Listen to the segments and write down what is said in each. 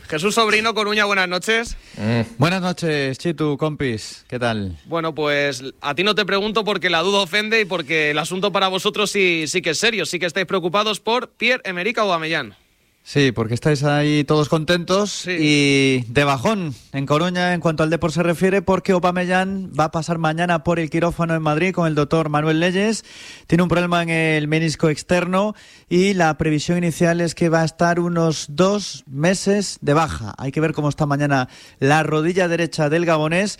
Jesús Sobrino, Coruña, buenas noches. Buenas noches, Chitu, compis, ¿qué tal? Bueno, pues a ti no te pregunto porque la duda ofende y porque el asunto para vosotros sí que es serio, sí que estáis preocupados por Pierre-Emerick Aubameyang. Sí, porque estáis ahí todos contentos y de bajón en Coruña en cuanto al Depor se refiere, porque Aubameyang va a pasar mañana por el quirófano en Madrid con el doctor Manuel Leyes. Tiene un problema en el menisco externo y la previsión inicial es que va a estar unos 2 meses de baja. Hay que ver cómo está mañana la rodilla derecha del gabonés.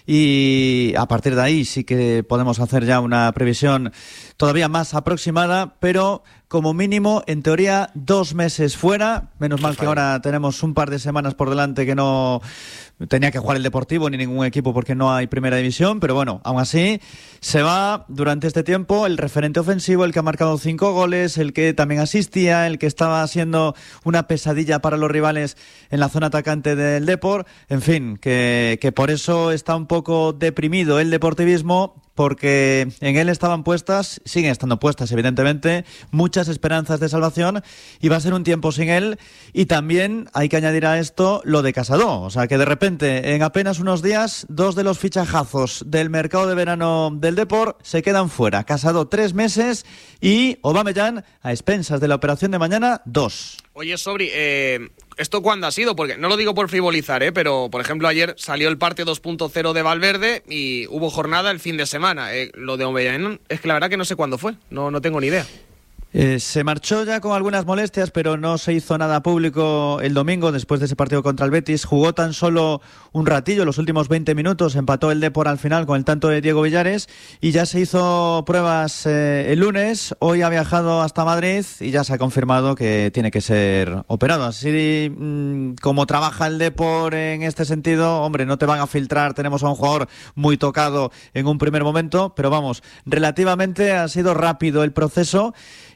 Y a partir de ahí sí que podemos hacer ya una previsión todavía más aproximada, pero como mínimo, en teoría, 2 meses fuera. Menos mal que ahora tenemos un par de semanas por delante que no tenía que jugar el Deportivo ni ningún equipo porque no hay primera división, pero bueno, aún así se va durante este tiempo el referente ofensivo, el que ha marcado 5 goles, el que también asistía, el que estaba siendo una pesadilla para los rivales en la zona atacante del Depor. En fin, que por eso está un poco deprimido el deportivismo, porque en él estaban puestas, siguen estando puestas evidentemente, muchas esperanzas de salvación, y va a ser un tiempo sin él. Y también hay que añadir a esto lo de Casado, o sea que de repente en apenas unos días 2 de los fichajazos del mercado de verano del Depor se quedan fuera. Casado 3 meses y Aubameyang a expensas de la operación de mañana 2. Oye, Sobri, ¿esto cuándo ha sido? Porque no lo digo por frivolizar, pero por ejemplo ayer salió el parte 2.0 de Valverde y hubo jornada el fin de semana. Lo de Aubameyang es que la verdad que no sé cuándo fue, no tengo ni idea. Se marchó ya con algunas molestias, pero no se hizo nada público el domingo después de ese partido contra el Betis. Jugó tan solo un ratillo, los últimos 20 minutos, empató el Depor al final con el tanto de Diego Villares y ya se hizo pruebas el lunes. Hoy ha viajado hasta Madrid y ya se ha confirmado que tiene que ser operado. Así como trabaja el Depor en este sentido, hombre, no te van a filtrar. Tenemos a un jugador muy tocado en un primer momento, pero vamos, relativamente ha sido rápido el proceso.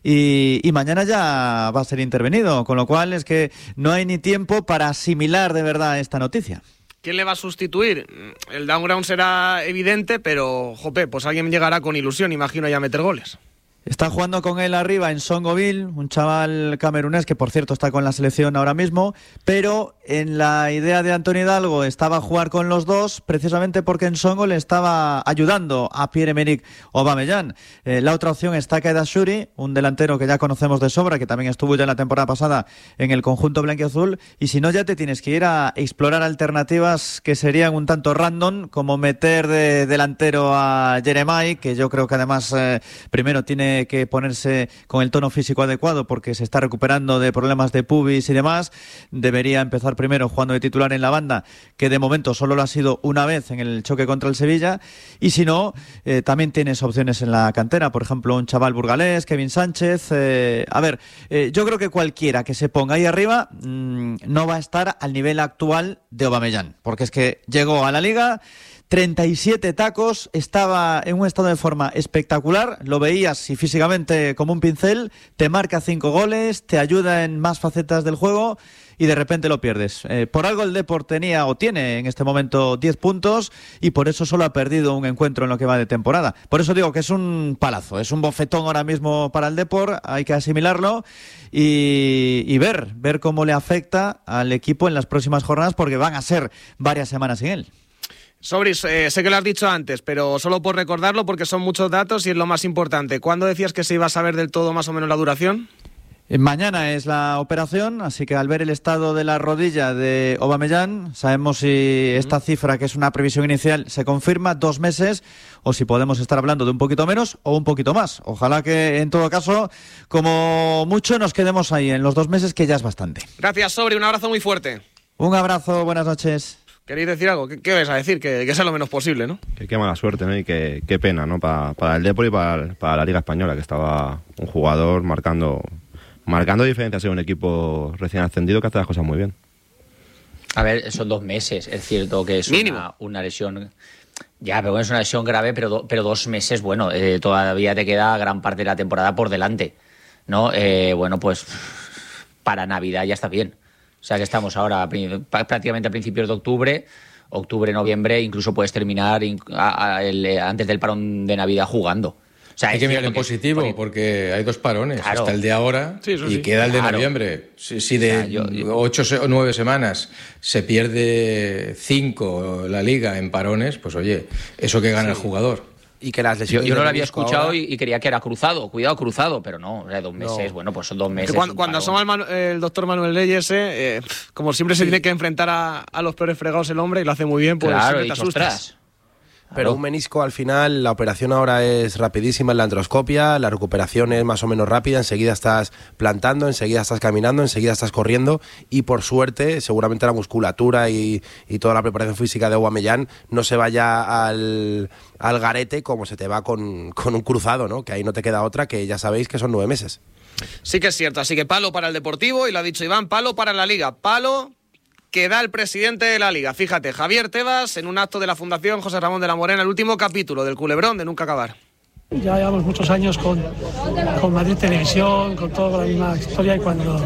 Y mañana ya va a ser intervenido, con lo cual es que no hay ni tiempo para asimilar de verdad esta noticia. ¿Quién le va a sustituir? El downground será evidente, pero pues alguien llegará con ilusión, imagino, ya a meter goles. Está jugando con él arriba en Songoville, un chaval camerunés que por cierto está con la selección ahora mismo, pero en la idea de Antonio Hidalgo estaba jugar con los dos precisamente porque en Songo le estaba ayudando a Pierre-Emerick Aubameyang. La otra opción es Takeda Shuri, un delantero que ya conocemos de sobra, que también estuvo ya en la temporada pasada en el conjunto blanquiazul, y si no ya te tienes que ir a explorar alternativas que serían un tanto random, como meter de delantero a Jeremai, que yo creo que además primero tiene que ponerse con el tono físico adecuado porque se está recuperando de problemas de pubis y demás. Debería empezar primero jugando de titular en la banda, que de momento solo lo ha sido una vez en el choque contra el Sevilla, y si no, también tienes opciones en la cantera, por ejemplo un chaval burgalés, Kevin Sánchez. Yo creo que cualquiera que se ponga ahí arriba no va a estar al nivel actual de Aubameyang, porque es que llegó a la Liga 37 tacos, estaba en un estado de forma espectacular, lo veías y físicamente como un pincel, te marca 5 goles, te ayuda en más facetas del juego y de repente lo pierdes. Por algo el Depor tenía o tiene en este momento 10 puntos y por eso solo ha perdido un encuentro en lo que va de temporada. Por eso digo que es un palazo, es un bofetón ahora mismo para el Depor, hay que asimilarlo y ver cómo le afecta al equipo en las próximas jornadas, porque van a ser varias semanas sin él. Sobris, sé que lo has dicho antes, pero solo por recordarlo porque son muchos datos y es lo más importante. ¿Cuándo decías que se iba a saber del todo más o menos la duración? Mañana es la operación, así que al ver el estado de la rodilla de Aubameyang, sabemos si esta cifra, que es una previsión inicial, se confirma, 2 meses, o si podemos estar hablando de un poquito menos o un poquito más. Ojalá que en todo caso, como mucho, nos quedemos ahí en los 2 meses, que ya es bastante. Gracias, Sobri, un abrazo muy fuerte. Un abrazo, buenas noches. ¿Queréis decir algo? ¿Qué vais a decir? Que sea lo menos posible, ¿no? Qué mala suerte, ¿no? Y qué pena, ¿no? Para el Depor y para la Liga Española, que estaba un jugador marcando diferencias en un equipo recién ascendido que hace las cosas muy bien. A ver, son 2 meses, es cierto que es una lesión. Ya, pero bueno, es una lesión grave, pero 2 meses, bueno, todavía te queda gran parte de la temporada por delante, ¿no? Bueno, pues para Navidad ya está bien. O sea que estamos ahora prácticamente a principios de octubre, noviembre, incluso puedes terminar antes del parón de Navidad jugando. sea, hay que mirar en positivo, porque hay 2 parones. Claro. Está el de ahora y queda el de noviembre. Si de 8 o 9 semanas se pierde 5 la Liga en parones, pues oye, eso que gana el jugador. Y que las lesiones yo no lo había menisco escuchado ahora... y creía que era cruzado, pero no, era 2 meses, bueno, pues son 2 meses. Cuando asoma el doctor Manuel Leyes, como siempre se tiene que enfrentar a los peores fregados el hombre y lo hace muy bien, pues claro, siempre te asustas. Pero un menisco al final, la operación ahora es rapidísima en la artroscopia, la recuperación es más o menos rápida, enseguida estás plantando, enseguida estás caminando, enseguida estás corriendo y por suerte seguramente la musculatura y toda la preparación física de Aubameyang no se vaya al garete como se te va con un cruzado, ¿no? Que ahí no te queda otra, que ya sabéis que son 9 meses. Sí que es cierto, así que palo para el Deportivo y lo ha dicho Iván, palo para la Liga, palo que da el presidente de la Liga. Fíjate, Javier Tebas, en un acto de la Fundación José Ramón de la Morena, el último capítulo del Culebrón de Nunca Acabar. Ya llevamos muchos años con Madrid Televisión, con toda la misma historia, y cuando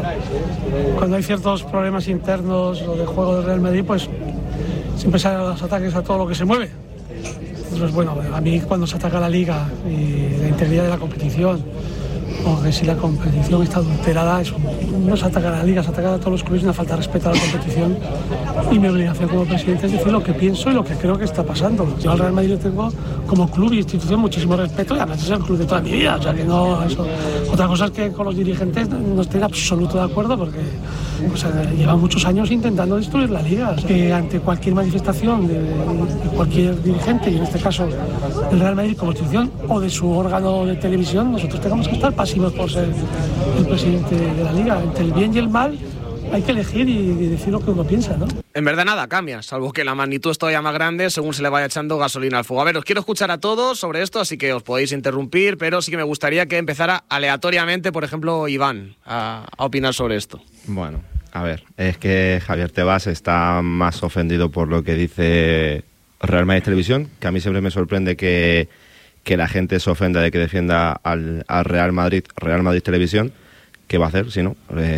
hay ciertos problemas internos o de juego del Real Madrid, pues siempre salen los ataques a todo lo que se mueve. Entonces, bueno, a mí cuando se ataca la Liga y la integridad de la competición, o que si la competición está adulterada, no se ataca a la Liga, se ataca a todos los clubes, una falta de respeto a la competición, y mi obligación como presidente es decir lo que pienso y lo que creo que está pasando. Yo al Real Madrid le tengo como club y institución muchísimo respeto, y además es el club de toda mi vida, o sea que no eso. Otra cosa es que con los dirigentes no estoy en absoluto de acuerdo, porque llevan muchos años intentando destruir la Liga. O sea, que ante cualquier manifestación de cualquier dirigente, y en este caso del Real Madrid como institución o de su órgano de televisión, nosotros tenemos que estar pasivos por ser el presidente de la Liga. Entre el bien y el mal hay que elegir y decir lo que uno piensa, ¿no? En verdad nada cambia, salvo que la magnitud es todavía más grande según se le vaya echando gasolina al fuego. A ver, os quiero escuchar a todos sobre esto, así que os podéis interrumpir, pero sí que me gustaría que empezara aleatoriamente, por ejemplo, Iván, a opinar sobre esto. Bueno, a ver, es que Javier Tebas está más ofendido por lo que dice Real Madrid Televisión, que a mí siempre me sorprende que la gente se ofenda de que defienda al Real Madrid Televisión. ¿Qué va a hacer si no?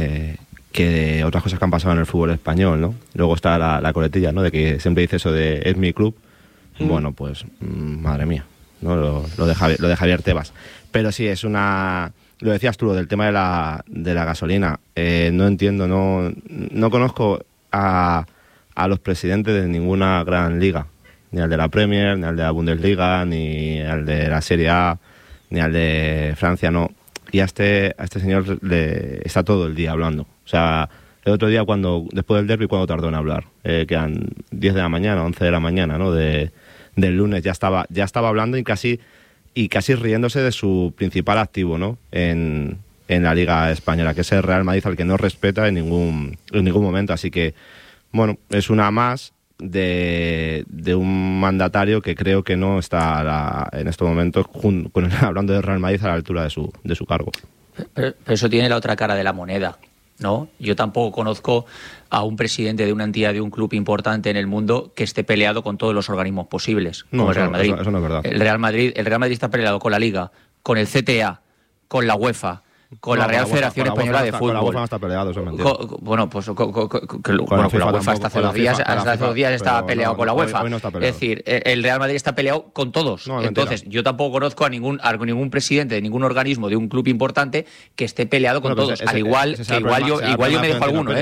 Que otras cosas que han pasado en el fútbol español, ¿no? Luego está la coletilla, ¿no? De que siempre dice eso de es mi club. Bueno, pues madre mía, ¿no? Lo de Javier Tebas. Pero sí, es una... Lo decías tú, lo del tema de la gasolina. No entiendo, no conozco a los presidentes de ninguna gran liga. Ni al de la Premier, ni al de la Bundesliga, ni al de la Serie A, ni al de Francia, no. Y a este señor le está todo el día hablando. O sea, el otro día después del derbi, ¿cuándo tardó en hablar? Quedan 10 de la mañana, 11 de la mañana, ¿no? Del lunes ya estaba hablando y casi riéndose de su principal activo, ¿no? En la Liga Española, que es el Real Madrid, al que no respeta en ningún momento. Así que, bueno, es una más de un mandatario que creo que no está en estos momentos hablando de Real Madrid a la altura de su cargo. Pero eso tiene la otra cara de la moneda, ¿no? Yo tampoco conozco a un presidente de una entidad, de un club importante en el mundo, que esté peleado con todos los organismos posibles, como el Real Madrid. Eso no es verdad. El Real Madrid está peleado con la Liga, con el CTA, con la UEFA, con la Real Federación Española de Fútbol. Con la UEFA no está peleado, eso es mentira. Bueno, pues con la UEFA hasta hace 2 días estaba peleado con la UEFA. Hoy no está peleado. Es decir, el Real Madrid está peleado con todos. Entonces, yo tampoco conozco a ningún presidente de ningún organismo de un club importante que esté peleado con todos. Al igual que igual yo me dejo alguno,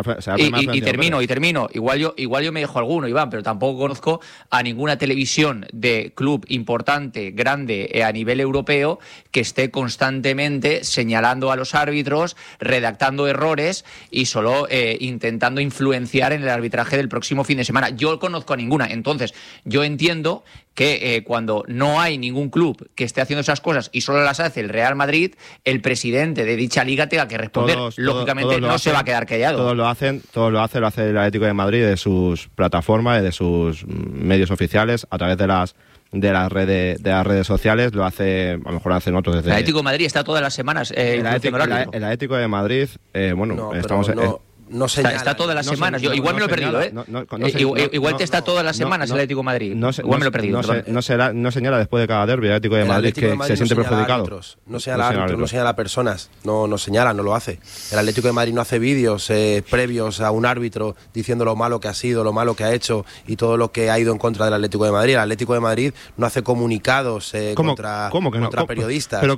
y termino. Igual yo me dejo alguno, Iván, pero tampoco conozco a ninguna televisión de club importante, grande a nivel europeo, que esté constantemente señalando a los árbitros, redactando errores y solo intentando influenciar en el arbitraje del próximo fin de semana. Yo conozco a ninguna. Entonces, yo entiendo que cuando no hay ningún club que esté haciendo esas cosas y solo las hace el Real Madrid, el presidente de dicha liga tenga que responder. Lógicamente no se va a quedar callado. Todos lo hace el Atlético de Madrid, de sus plataformas, de sus medios oficiales, a través de las redes sociales. Lo hace, a lo mejor hacen otros desde... El Atlético de Madrid está todas las semanas el Atlético de Madrid, no señala. Está todas las semanas. Yo igual me lo he perdido, ¿eh? Igual te está todas las semanas el Atlético de Madrid. Igual me lo he perdido. No señala después de cada derbi el Atlético de Madrid que se siente perjudicado. No señala árbitros, no señala personas. No señala, no lo hace. El Atlético de Madrid no hace vídeos previos a un árbitro diciendo lo malo que ha sido, lo malo que ha hecho y todo lo que ha ido en contra del Atlético de Madrid. El Atlético de Madrid no hace comunicados contra periodistas. No,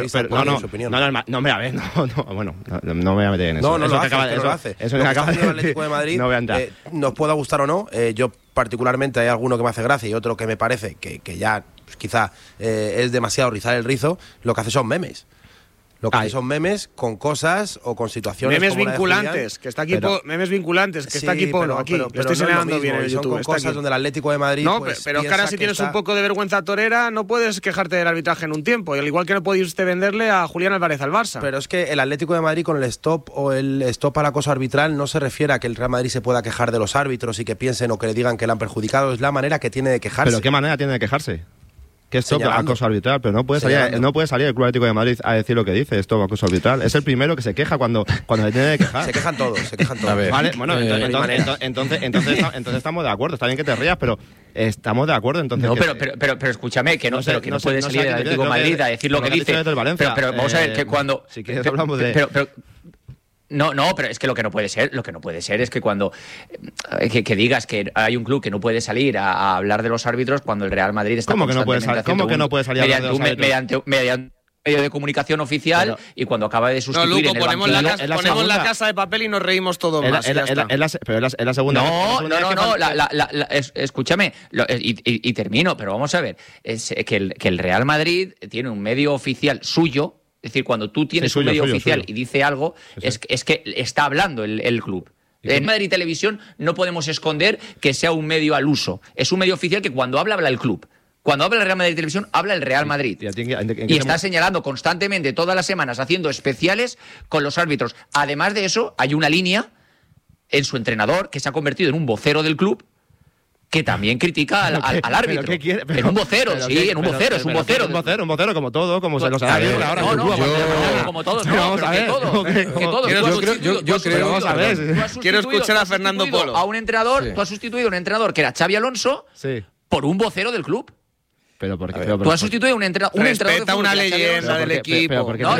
me a ver, no me voy a meter en eso. No lo hace. Eso que acaba de el Atlético de Madrid, no voy a entrar. Nos pueda gustar o no, yo particularmente hay alguno que me hace gracia y otro que me parece que ya pues, quizá es demasiado rizar el rizo. Lo que hace son memes. Lo que hace son memes con cosas o con situaciones memes como vinculantes, que está aquí memes vinculantes, que está aquí Polo, aquí. Lo estoy señalando bien en YouTube. Son cosas donde el Atlético de Madrid pero es que ahora si tienes un poco de vergüenza torera no puedes quejarte del arbitraje en un tiempo, al igual que no podéis usted venderle a Julián Álvarez al Barça. Pero es que el Atlético de Madrid con el stop o el stop al acoso arbitral no se refiere a que el Real Madrid se pueda quejar de los árbitros y que piensen o que le digan que le han perjudicado, es la manera que tiene de quejarse. ¿Pero qué manera tiene de quejarse? Que es acoso arbitral, pero no puede salir el Club Atlético de Madrid a decir lo que dice, esto acoso arbitral. Es el primero que se queja cuando le tiene que quejar. Se quejan todos. Vale, bueno, entonces estamos de acuerdo. Está bien que te rías, pero estamos de acuerdo. Entonces no, pero escúchame, que no puede salir el Atlético de Madrid a decir lo que dice. Pero vamos a ver que cuando si quieres hablamos de No, pero es que lo que no puede ser es que cuando que digas que hay un club que no puede salir a hablar de los árbitros cuando el Real Madrid está ¿Cómo que no puede salir a hablar de los árbitros? Mediante medio de comunicación oficial y cuando acaba de sustituir Luco, ponemos la casa de papel y nos reímos todos más. Pero es la segunda. Escúchame y termino, pero vamos a ver, es que el Real Madrid tiene un medio oficial suyo. Es decir, cuando tú tienes un medio oficial y dice algo, es que está hablando el club. En Madrid Televisión no podemos esconder que sea un medio al uso. Es un medio oficial que cuando habla el club. Cuando habla el Real Madrid Televisión, habla el Real Madrid. Y está señalando constantemente, todas las semanas, haciendo especiales con los árbitros. Además de eso, hay una línea en su entrenador que se ha convertido en un vocero del club, que también critica al árbitro. En un vocero, es un vocero. Un vocero como todo, como se los ha dado ahora. Como todos, vamos a ver. Yo creo, vamos a ver. Quiero escuchar a Fernando Polo. A un entrenador, tú has sustituido a un entrenador que era Xavi Alonso por un vocero del club. Tú has sustituido a un entrenador. Respeta una leyenda del equipo. Lo poquito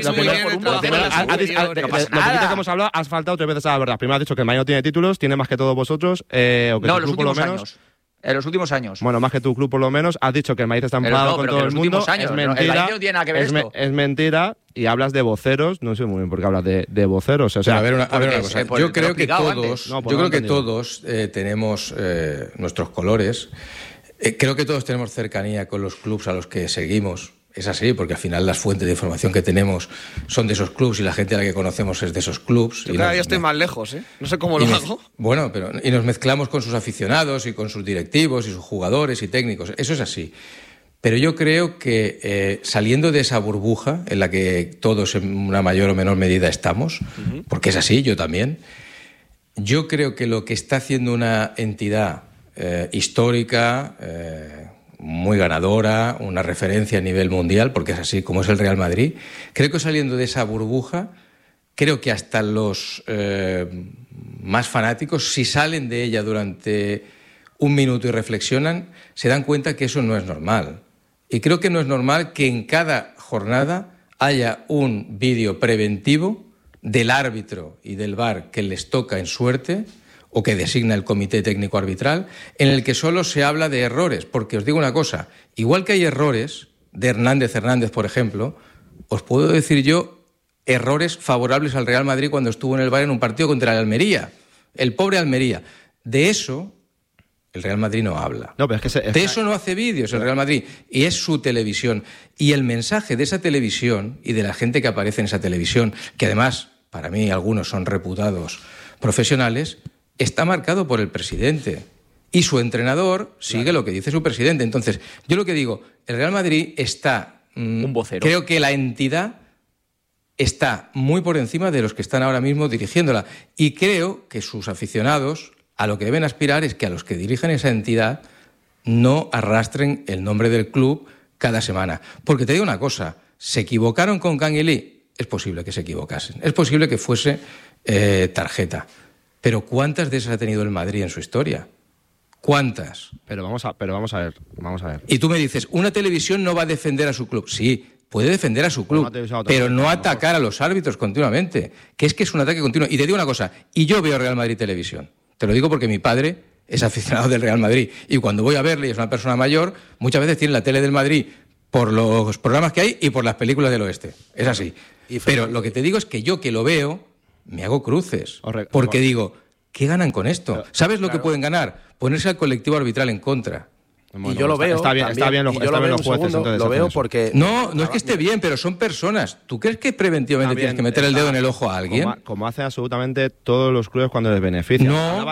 que hemos hablado, has faltado 3 veces a la verdad. Primero has dicho que el Madrid no tiene títulos, tiene más que todos vosotros, o que tu club por lo menos. En los últimos años. Bueno, más que tu club por lo menos. Has dicho que el Madrid está enfadado con todo el mundo. Es mentira. No tiene nada que ver esto. Es mentira. Y hablas de voceros. No sé muy bien por qué hablas de voceros. O sea, a ver una cosa. Yo creo que todos tenemos nuestros colores. Creo que todos tenemos cercanía con los clubs a los que seguimos. Es así, porque al final las fuentes de información que tenemos son de esos clubs y la gente a la que conocemos es de esos clubs. Yo cada día estoy más lejos, ¿eh? No sé cómo lo hago. Bueno, y nos mezclamos con sus aficionados y con sus directivos y sus jugadores y técnicos. Eso es así. Pero yo creo que saliendo de esa burbuja en la que todos en una mayor o menor medida estamos, porque es así, yo también, yo creo que lo que está haciendo una entidad histórica, muy ganadora, una referencia a nivel mundial, porque es así como es el Real Madrid, creo que saliendo de esa burbuja, creo que hasta los más fanáticos, si salen de ella durante un minuto y reflexionan, se dan cuenta que eso no es normal. Y creo que no es normal que en cada jornada haya un vídeo preventivo del árbitro y del VAR que les toca en suerte o que designa el Comité Técnico Arbitral, en el que solo se habla de errores. Porque os digo una cosa, igual que hay errores de Hernández, por ejemplo, os puedo decir yo errores favorables al Real Madrid cuando estuvo en el VAR en un partido contra el Almería. El pobre Almería. De eso el Real Madrid no habla. No, pero es que de eso no hace vídeos el Real Madrid. Y es su televisión. Y el mensaje de esa televisión y de la gente que aparece en esa televisión, que además, para mí, algunos son reputados profesionales, está marcado por el presidente. Y su entrenador sigue lo que dice su presidente. Entonces, yo lo que digo, el Real Madrid está... un vocero. Creo que la entidad está muy por encima de los que están ahora mismo dirigiéndola. Y creo que sus aficionados a lo que deben aspirar es que a los que dirigen esa entidad no arrastren el nombre del club cada semana. Porque te digo una cosa, ¿se equivocaron con Canguilí? Es posible que se equivocasen. Es posible que fuese tarjeta. Pero ¿cuántas de esas ha tenido el Madrid en su historia? ¿Cuántas? Pero vamos a ver. Y tú me dices, una televisión no va a defender a su club. Sí, puede defender a su club, pero no atacar a los árbitros continuamente. Que es un ataque continuo. Y te digo una cosa, y yo veo Real Madrid Televisión. Te lo digo porque mi padre es aficionado del Real Madrid. Y cuando voy a verle, y es una persona mayor, muchas veces tiene la tele del Madrid por los programas que hay y por las películas del oeste. Es así. Pero lo que te digo es que yo que lo veo, me hago cruces. Porque digo, ¿qué ganan con esto? ¿Sabes lo que pueden ganar? Ponerse al colectivo arbitral en contra. Bueno, y yo lo veo. Está bien los jueces. Lo veo porque. No es que esté bien, pero son personas. ¿Tú crees que preventivamente tienes que meter el dedo en el ojo a alguien? Como hacen absolutamente todos los clubes cuando les beneficia.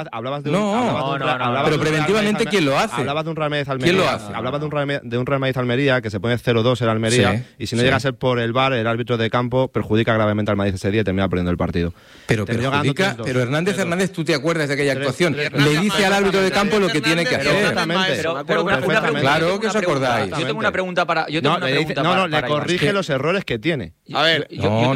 Pero preventivamente, ¿quién lo hace? Hablabas de un Real Madrid Almería. ¿Quién lo hace? Hablabas de un Real Madrid Almería que se pone 0-2 el Almería y si no llega a ser por el VAR, el árbitro de campo perjudica gravemente al Madrid ese día y termina perdiendo el partido. Pero Hernández, ¿tú te acuerdas de aquella actuación? Le dice al árbitro de campo lo que tiene que hacer. Claro que os acordáis. Yo tengo una pregunta para. Le corrige los errores que tiene. A ver,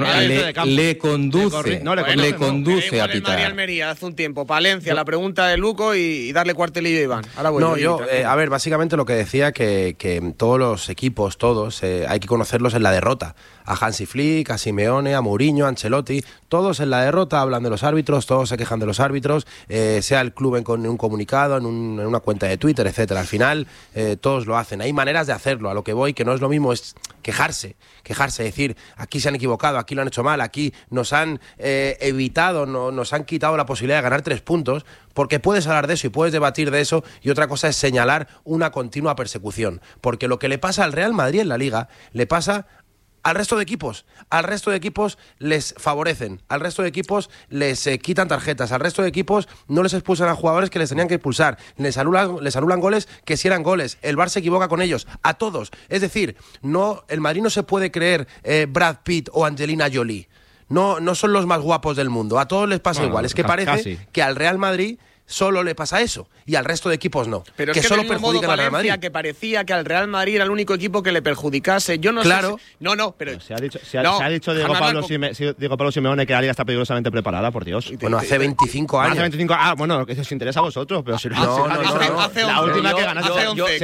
le conduce a pitar. María Almería hace un tiempo. Palencia, la pregunta de Luco y darle cuartelillo a Iván. A ver, básicamente lo que decía que todos los equipos, hay que conocerlos en la derrota. A Hansi Flick, a Simeone, a Mourinho, a Ancelotti, todos en la derrota hablan de los árbitros, todos se quejan de los árbitros, sea el club en un comunicado, en una cuenta de Twitter, etcétera. Al final todos lo hacen. Hay maneras de hacerlo. A lo que voy, que no es lo mismo, es quejarse, decir, aquí se han equivocado, aquí lo han hecho mal, aquí nos han evitado, nos han quitado la posibilidad de ganar 3 puntos, porque puedes hablar de eso y puedes debatir de eso, y otra cosa es señalar una continua persecución. Porque lo que le pasa al Real Madrid en la Liga, le pasa al resto de equipos. Al resto de equipos les favorecen, al resto de equipos les quitan tarjetas, al resto de equipos no les expulsan a jugadores que les tenían que expulsar, les anulan goles que sí eran goles, el VAR se equivoca con ellos, a todos. Es decir, el Madrid no se puede creer Brad Pitt o Angelina Jolie. No son los más guapos del mundo, a todos les pasa igual. Es que parece que al Real Madrid solo le pasa eso y al resto de equipos no. Pero que es que solo perjudican al Real Madrid. Que parecía que al Real Madrid era el único equipo que le perjudicase. Yo no sé. Pero se ha dicho Diego Pablo Simeone que la Liga está peligrosamente preparada, por Dios. Bueno, hace 25 años. Bueno, que os interesa a vosotros, pero si la última que ganaste,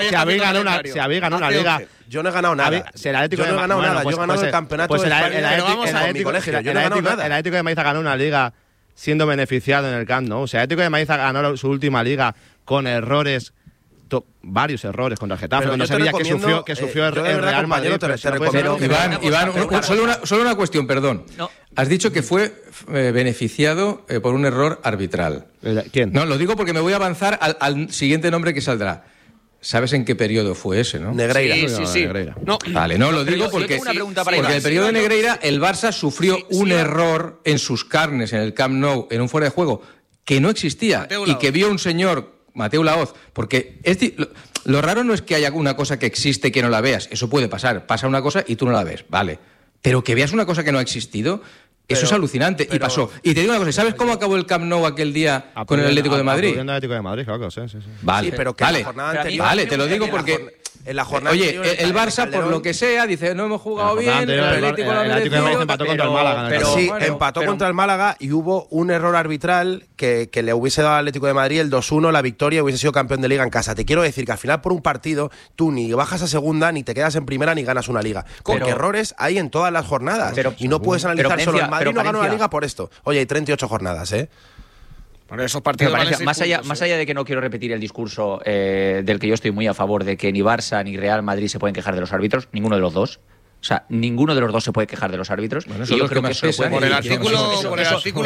si habéis ganado una Liga. Yo no he ganado nada. Yo no he ganado nada. Yo he ganado el campeonato de España con mi colegio. Yo no he ganado nada. El Atlético de Madrid ha ganado una Liga siendo beneficiado en el Camp Nou. O sea, el Atlético de Madrid ganó su última Liga con errores, varios errores contra el Getafe, no sabía que sufrió el Real Madrid. Iván, solo una cuestión, perdón. No. Has dicho que fue beneficiado por un error arbitral. ¿Quién? No, lo digo porque me voy a avanzar al siguiente nombre que saldrá. ¿Sabes en qué periodo fue ese, no? Negreira. Sí. Negreira. Vale, lo digo porque en el periodo de Negreira el Barça sufrió un error en sus carnes en el Camp Nou, en un fuera de juego, que no existía y que vio un señor, Mateu Laoz, porque lo raro no es que haya una cosa que existe y que no la veas, eso puede pasar, pasa una cosa y tú no la ves, vale, pero que veas una cosa que no ha existido... Eso es alucinante, y pasó. Y te digo una cosa, ¿sabes cómo acabó el Camp Nou aquel día con el Atlético de Madrid? El Atlético de Madrid, claro, sí. Vale, pero que la jornada anterior... Vale, te lo digo porque... En la jornada oye, el Barça, por lo que sea, dice, no hemos jugado bien, el Atlético lo ha merecido, empató contra el Málaga. Sí, empató contra el Málaga y hubo un error arbitral que le hubiese dado al Atlético de Madrid el 2-1, la victoria, hubiese sido campeón de Liga en casa. Te quiero decir que al final por un partido tú ni bajas a segunda, ni te quedas en primera, ni ganas una Liga. Porque errores hay en todas las jornadas. Y no puedes analizar solo el Madrid no ganó la Liga por esto. Oye, hay 38 jornadas, Por esos partidos más allá de que no quiero repetir el discurso del que yo estoy muy a favor de que ni Barça ni Real Madrid se pueden quejar de los árbitros, ninguno de los dos. O sea, ninguno de los dos se puede quejar de los árbitros. Bueno, y yo creo que eso por el artículo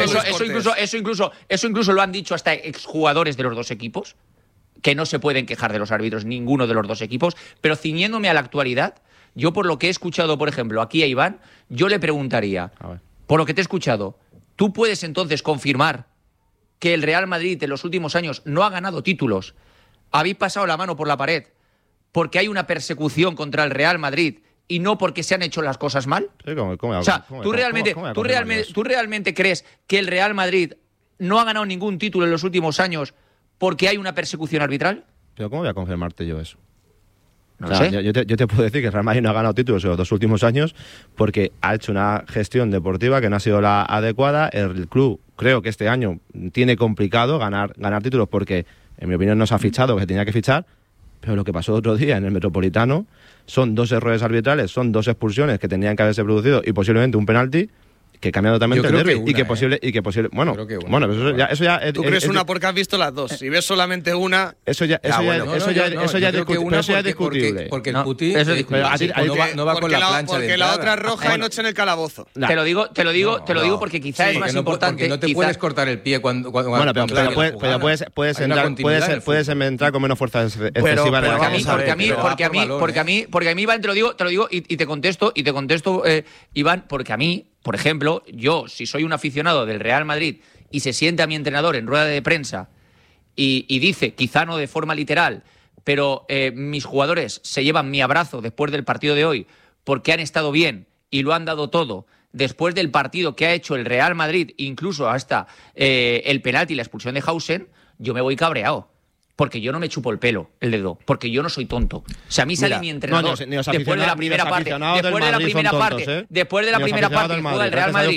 eso incluso lo han dicho hasta exjugadores de los dos equipos, que no se pueden quejar de los árbitros ninguno de los dos equipos. Pero ciñéndome a la actualidad, yo por lo que he escuchado, por ejemplo, aquí a Iván, yo le preguntaría, por lo que te he escuchado, ¿tú puedes entonces confirmar que el Real Madrid en los últimos años no ha ganado títulos? ¿Habéis pasado la mano por la pared porque hay una persecución contra el Real Madrid y no porque se han hecho las cosas mal? O sea, ¿tú realmente crees que el Real Madrid no ha ganado ningún título en los últimos años porque hay una persecución arbitral? ¿Pero cómo voy a confirmarte yo eso? No O sea, sé. yo te puedo decir que Real Madrid no ha ganado títulos en los 2 últimos años porque ha hecho una gestión deportiva que no ha sido la adecuada. El club, creo que este año tiene complicado ganar títulos porque, en mi opinión, no se ha fichado que tenía que fichar. Pero lo que pasó otro día en el Metropolitano son 2 errores arbitrales, son 2 expulsiones que tenían que haberse producido y posiblemente un penalti que cambia totalmente el derbi y que posible bueno, eso ya tú crees una porque has visto las dos. Si ves solamente una, eso ya es discutible. Porque el Puti no va con la plancha de porque la otra es roja y noche en el calabozo. Te lo digo porque quizás es más importante. Porque no te puedes cortar el pie cuando bueno, pero puedes entrar con menos fuerza excesiva. Porque a mí, Iván, te lo digo y te contesto, Iván, porque a mí, por ejemplo, yo, si soy un aficionado del Real Madrid y se sienta mi entrenador en rueda de prensa y dice, quizá no de forma literal, pero mis jugadores se llevan mi abrazo después del partido de hoy porque han estado bien y lo han dado todo, después del partido que ha hecho el Real Madrid, incluso hasta el penalti y la expulsión de Hausen, yo me voy cabreado. Porque yo no me chupo el pelo, el dedo, porque yo no soy tonto. O sea, a mí sale mi entrenador después de la primera parte, después de la primera parte que juega el Real Madrid.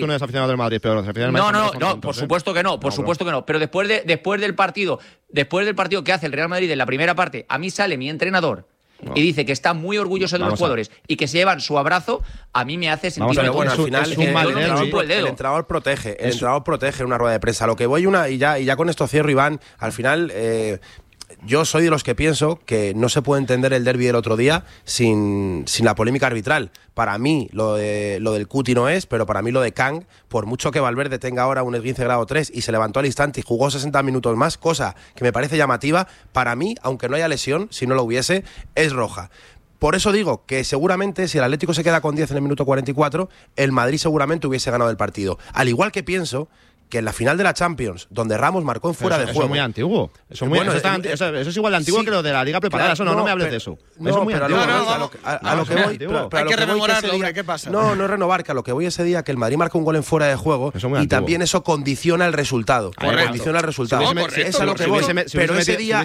No, por supuesto que no, Pero después del partido que hace el Real Madrid en la primera parte, a mí sale mi entrenador y dice que está muy orgulloso de los jugadores y que se llevan su abrazo, a mí me hace sentir al final el entrenador protege, en una rueda de prensa. Lo que voy y ya con esto cierro, Iván, al final yo soy de los que pienso que no se puede entender el derbi del otro día sin la polémica arbitral. Para mí lo del Cuti no es, pero para mí lo de Kang, por mucho que Valverde tenga ahora un esguince grado 3 y se levantó al instante y jugó 60 minutos más, cosa que me parece llamativa, para mí, aunque no haya lesión, si no lo hubiese, es roja. Por eso digo que seguramente si el Atlético se queda con 10 en el minuto 44, el Madrid seguramente hubiese ganado el partido. Al igual que pienso que en la final de la Champions, donde Ramos marcó en fuera de juego. Eso es muy antiguo. Eso es igual de antiguo que lo de la Liga Preparada. Claro, no me hables de eso. Eso es muy antiguo. A lo que voy. Hay que rememorarlo, hombre, ¿qué pasa? No es renovar, que a lo que voy ese día, que el Madrid marca un gol en fuera de juego y también eso condiciona el resultado. Condiciona el resultado. Es a lo que voy. Pero ese día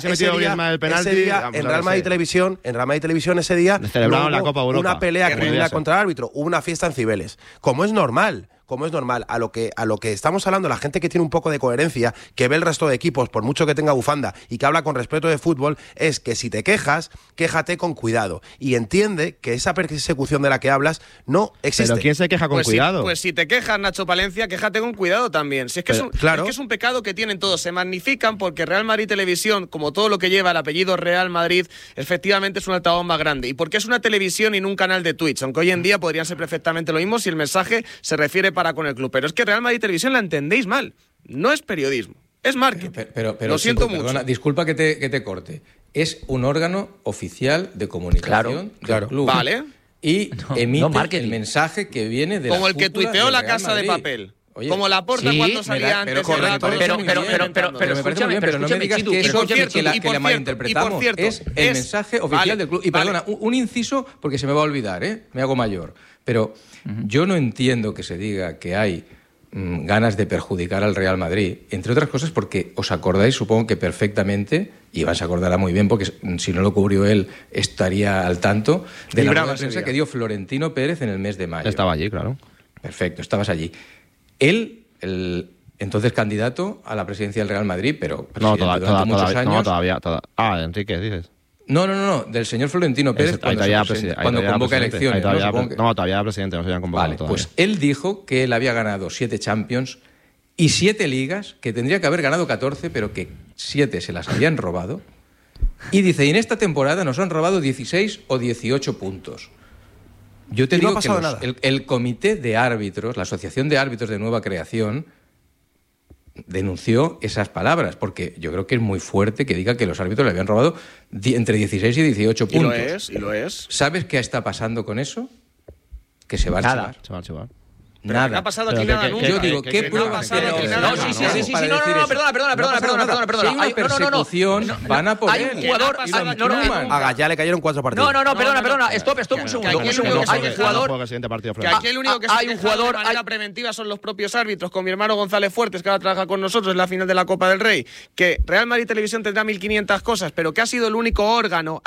en Real Madrid Televisión, ese día celebraron la Copa Europa. Una pelea criminal contra el árbitro, hubo una fiesta en Cibeles. Como es normal, a lo que estamos hablando, la gente que tiene un poco de coherencia, que ve el resto de equipos, por mucho que tenga bufanda y que habla con respeto de fútbol, es que si te quejas, quéjate con cuidado y entiende que esa persecución de la que hablas no existe. ¿Pero quién se queja con cuidado? Pues si te quejas, Nacho Palencia, quéjate con cuidado también. Si es que, es que es un pecado que tienen todos, se magnifican porque Real Madrid Televisión, como todo lo que lleva el apellido Real Madrid, efectivamente es un altavoz más grande. Y porque es una televisión y no un canal de Twitch, aunque hoy en día podrían ser perfectamente lo mismo si el mensaje se refiere para con el club. Pero es que Real Madrid Televisión la entendéis mal. No es periodismo, es marketing. Pero lo siento mucho. Perdona, disculpa que te corte. Es un órgano oficial de comunicación del club. Vale. Y emite el mensaje que viene de como el que tuiteó la Casa de Papel. Oye, como Laporta cuando salía antes. Pero escúchame, pero no me digas que eso que la malinterpretamos. Es el mensaje oficial del club. Y perdona, un inciso, porque se me va a olvidar, me hago mayor. Pero yo no entiendo que se diga que hay ganas de perjudicar al Real Madrid, entre otras cosas porque os acordáis, supongo que perfectamente, y Iván se acordará muy bien porque si no lo cubrió él estaría al tanto, de la rueda de prensa que dio Florentino Pérez en el mes de mayo. Estaba allí, claro. Perfecto, estabas allí. Él, el entonces candidato a la presidencia del Real Madrid, pero durante muchos años. No, todavía. Enrique, dices. No, del señor Florentino Pérez cuando convoca elecciones. Todavía era presidente, no se habían convocado todavía. Pues él dijo que él había ganado 7 Champions y 7 ligas, que tendría que haber ganado 14, pero que 7 se las habían robado. Y dice, y en esta temporada nos han robado 16 o 18 puntos. Yo te digo que el comité de árbitros, la asociación de árbitros de nueva creación, denunció esas palabras, porque yo creo que es muy fuerte que diga que los árbitros le habían robado entre 16 y 18 puntos. Y lo es. ¿Sabes qué está pasando con eso? Que se va a archivar. Se va a archivar. Nada. No ha pasado aquí nada nunca. Yo digo, ¿qué pruebas? No, perdona. Si hay una persecución, van a por hay un él. jugador. A Gallá le cayeron 4 partidos. No, perdona. Stop, un segundo. Hay un jugador. Que aquí el único que se ha quejado de manera preventiva son los propios árbitros, con mi hermano González Fuertes, que ahora trabaja con nosotros en la final de la Copa del Rey. Que Real Madrid Televisión tendrá 1500 cosas, pero que ha sido el único órgano,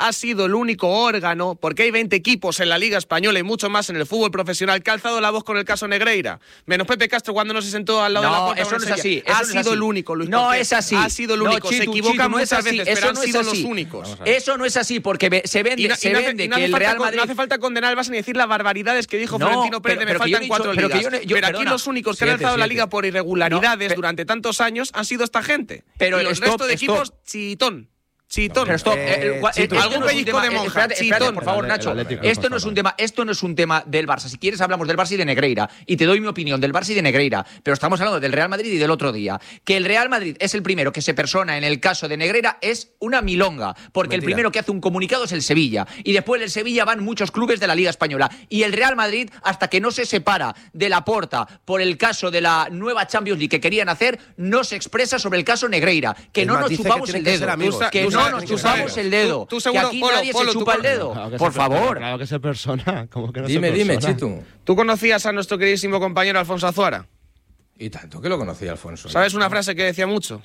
porque hay 20 equipos en la Liga Española y mucho más en el fútbol profesional, que ha alzado la voz con el caso Negreira. Menos Pepe Castro cuando no se sentó al lado de la puerta. Eso no es así. Ha sido el único, Luis. No es así. Ha sido el único. Se equivocan muchas veces, pero han sido los únicos. Eso no es así, porque se vende que el Real Madrid... No hace falta condenar al Barça ni decir las barbaridades que dijo Florentino Pérez, me faltan 4 ligas. Pero aquí los únicos que han alzado la Liga por irregularidades durante tantos años han sido esta gente. Pero el resto de equipos, chitón. Pero algún pellizco de monja. Espérate, por favor, Nacho. Esto no es un tema del Barça. Si quieres hablamos del Barça y de Negreira. Y te doy mi opinión del Barça y de Negreira. Pero estamos hablando del Real Madrid y del otro día. Que el Real Madrid es el primero que se persona en el caso de Negreira es una milonga. Porque el primero que hace un comunicado es el Sevilla. Y después del Sevilla van muchos clubes de la Liga Española. Y el Real Madrid, hasta que no se separa de Laporta por el caso de la nueva Champions League que querían hacer, no se expresa sobre el caso Negreira. Que no nos chupamos el dedo. No nos chupamos el dedo. Que aquí nadie se chupa el dedo. Por favor. Claro que se persona. ¿Cómo que no Dime, se persona? Chitu. ¿Tú conocías a nuestro queridísimo compañero Alfonso Azuara? Y tanto que lo conocía Alfonso. ¿Sabes una frase que decía mucho?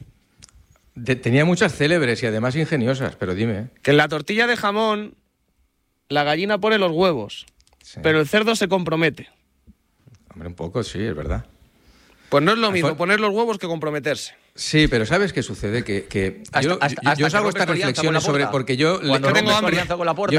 Tenía muchas célebres y además ingeniosas, pero dime. Que en la tortilla de jamón la gallina pone los huevos, pero el cerdo se compromete. Hombre, un poco, sí, es verdad. Pues no es lo mismo poner los huevos que comprometerse. Sí, pero ¿sabes qué sucede? Que yo os hago estas reflexiones sobre... Porque yo... Cuando tengo alianza con Laporta.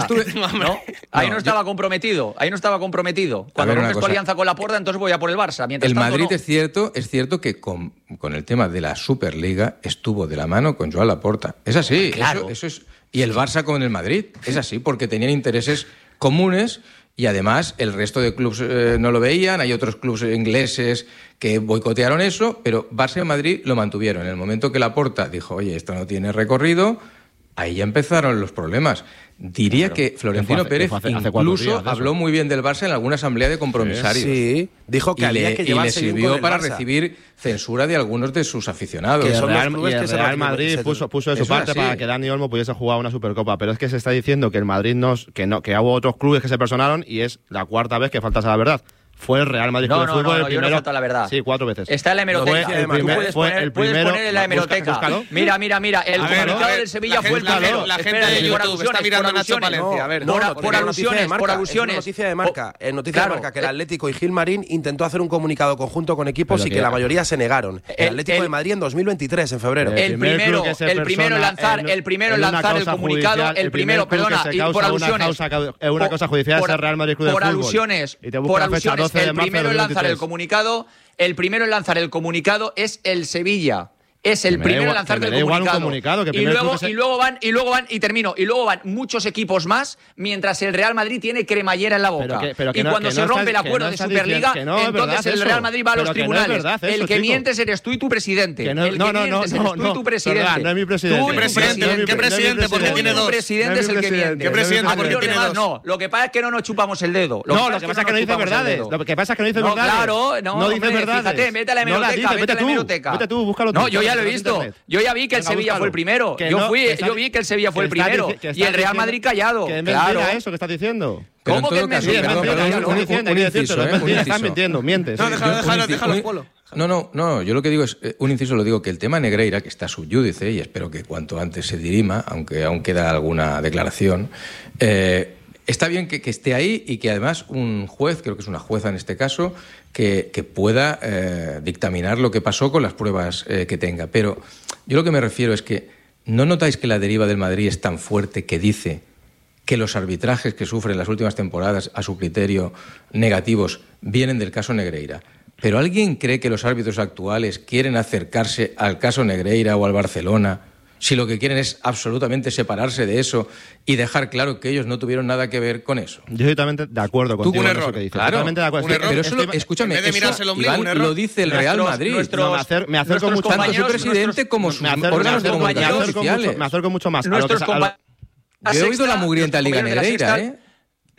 Ahí no estaba comprometido. Cuando rompes tu alianza con Laporta, entonces voy a por el Barça. El Madrid es cierto que con el tema de la Superliga estuvo de la mano con Joan Laporta. Es así. Claro. Eso es. Y el Barça con el Madrid. Es así, porque tenían intereses comunes. Y además el resto de clubes no lo veían, hay otros clubes ingleses que boicotearon eso, pero Barça y Madrid lo mantuvieron. En el momento que Laporta dijo, oye, esto no tiene recorrido, ahí ya empezaron los problemas. Diría que Florentino Pérez incluso habló muy bien del Barça en alguna asamblea de compromisarios. Sí, dijo que había que llevarse y le sirvió para recibir censura de algunos de sus aficionados. Que el Real Madrid puso de su parte para que Dani Olmo pudiese jugar una Supercopa, pero es que se está diciendo que el Madrid que hubo otros clubes que se personaron y es la cuarta vez que faltas a la verdad. Fue el Real Madrid Club de Fútbol el primero. Yo no falta la verdad. Sí, 4 veces. Está en la hemeroteca. Puedes poner en la hemeroteca. Mira. El comunicado del Sevilla fue el primero. La gente de YouTube está mirando a Nacho Palencia. A ver. Por alusiones. Noticia de Marca. Noticia de Marca que el Atlético y Gilmarín intentó hacer un comunicado conjunto con equipos y que la mayoría se negaron. El Atlético de Madrid en 2023, en febrero. El primero en lanzar el comunicado. El primero, perdona, por alusiones. Es una cosa judicial es el Real Madrid Club de Fútbol. Por alusiones. El primero en lanzar el comunicado es el Sevilla. Es el primero en lanzar el comunicado. Y luego van muchos equipos más, mientras el Real Madrid tiene cremallera en la boca. Y cuando se rompe el acuerdo de Superliga, entonces el Real Madrid va a los tribunales. El que mientes eres tú y tu presidente. El que mientes eres tú y tu presidente. No es mi presidente. ¿Qué presidente? Porque tiene dos. Tu presidente es el que miente. ¿Qué presidente? Porque tiene dos. No, lo que pasa es que no nos chupamos el dedo. No, lo que pasa es que no dice verdades. Lo que pasa es que no dice verdades. Claro, no dice verdades. Fíjate, vete a la hemeroteca. Vete tú, búscalo tú. No, yo ya lo he visto. Yo ya vi que el Sevilla fue el primero. Yo vi que el Sevilla fue el primero. Y el Real Madrid callado. Que es mentira eso que estás diciendo. ¿Cómo que es mentira? Estás mintiendo, mientes. No, déjalo, Polo. No, yo lo que digo es, un inciso lo digo, que el tema Negreira, que está subyúdice, y espero que cuanto antes se dirima, aunque aún queda alguna declaración, está bien que esté ahí y que además un juez, creo que es una jueza en este caso, que pueda dictaminar lo que pasó con las pruebas que tenga. Pero yo lo que me refiero es que ¿no notáis que la deriva del Madrid es tan fuerte que dice que los arbitrajes que sufren las últimas temporadas, a su criterio, negativos, vienen del caso Negreira? ¿Pero alguien cree que los árbitros actuales quieren acercarse al caso Negreira o al Barcelona si lo que quieren es absolutamente separarse de eso y dejar claro que ellos no tuvieron nada que ver con eso? Yo estoy totalmente de acuerdo contigo en eso que dices. Claro, totalmente de acuerdo. Pero eso, escúchame, eso, Iván, lo dice el Real Madrid. Me acerco mucho más. Tanto su presidente como sus órganos de comunicación sociales. Me acerco mucho más. Yo he oído la mugrienta Liga Negreira, ¿eh?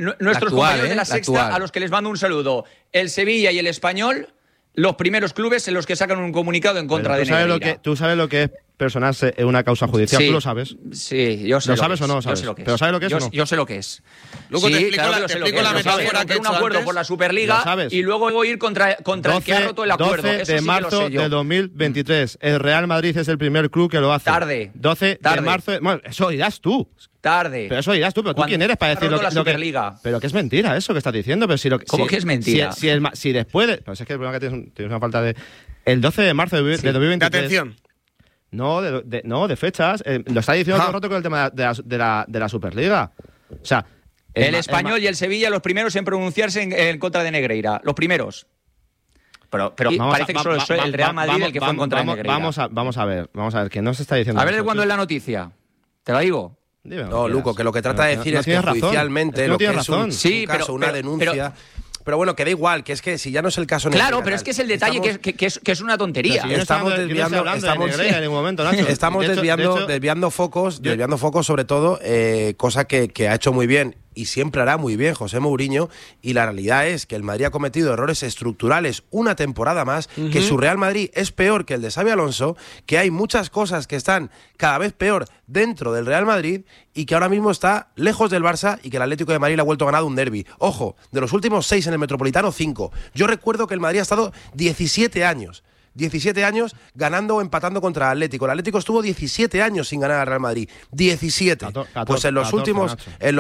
nuestros compañeros de la Sexta, a los que les mando un saludo. El Sevilla y el Español, los primeros clubes en los que sacan un comunicado en contra de Negreira. ¿Tú sabes lo que es personarse en una causa judicial? Sí, ¿tú lo sabes? Sí, yo sé. ¿Lo sabes o no lo sabes? Yo sé lo que es. ¿Pero sabes lo que es o no? Yo sé lo que es. Luego sí, te explico claro la, que te lo sé explico lo la que es. metáfora que he un hecho acuerdo antes. por la Superliga y luego ir contra el que ha roto el acuerdo. 12 Eso de sí marzo que lo sé yo. de 2023. El Real Madrid es el primer club que lo hace. Tarde. 12 de marzo. Bueno, eso dirás tú. Tarde. Pero eso dirás tú, pero ¿tú quién eres para decir lo que... Pero que es mentira eso que estás diciendo. Pero si lo, ¿Cómo que es mentira? Si después de... Pues es que el problema es que tienes una falta de... El 12 de marzo de 2023... De atención. No, de fechas. Lo está diciendo todo el rato con el tema de la Superliga. O sea... El Español y el Sevilla los primeros en pronunciarse en contra de Negreira. Los primeros. Pero parece que solo es el Real Madrid el que fue en contra de Negreira. Vamos a ver, que no se está diciendo... A ver de cuándo es la noticia. ¿Te la digo? Dime, no, Luco, que lo que trata de decir es que judicialmente lo que es un caso, una denuncia... Pero bueno, que da igual, que es que si ya no es el caso... Claro, pero es que es el detalle que es una tontería. Estamos desviando... Estamos desviando focos, sobre todo, cosa que ha hecho muy bien y siempre hará muy bien José Mourinho, y la realidad es que el Madrid ha cometido errores estructurales una temporada más, que su Real Madrid es peor que el de Xabi Alonso, que hay muchas cosas que están cada vez peor dentro del Real Madrid y que ahora mismo está lejos del Barça y que el Atlético de Madrid le ha vuelto ganado un derbi. Ojo, de los últimos 6 en el Metropolitano, 5. Yo recuerdo que el Madrid ha estado 17 años ganando o empatando contra el Atlético. El Atlético estuvo 17 años sin ganar al Real Madrid. 17. Pues en los últimos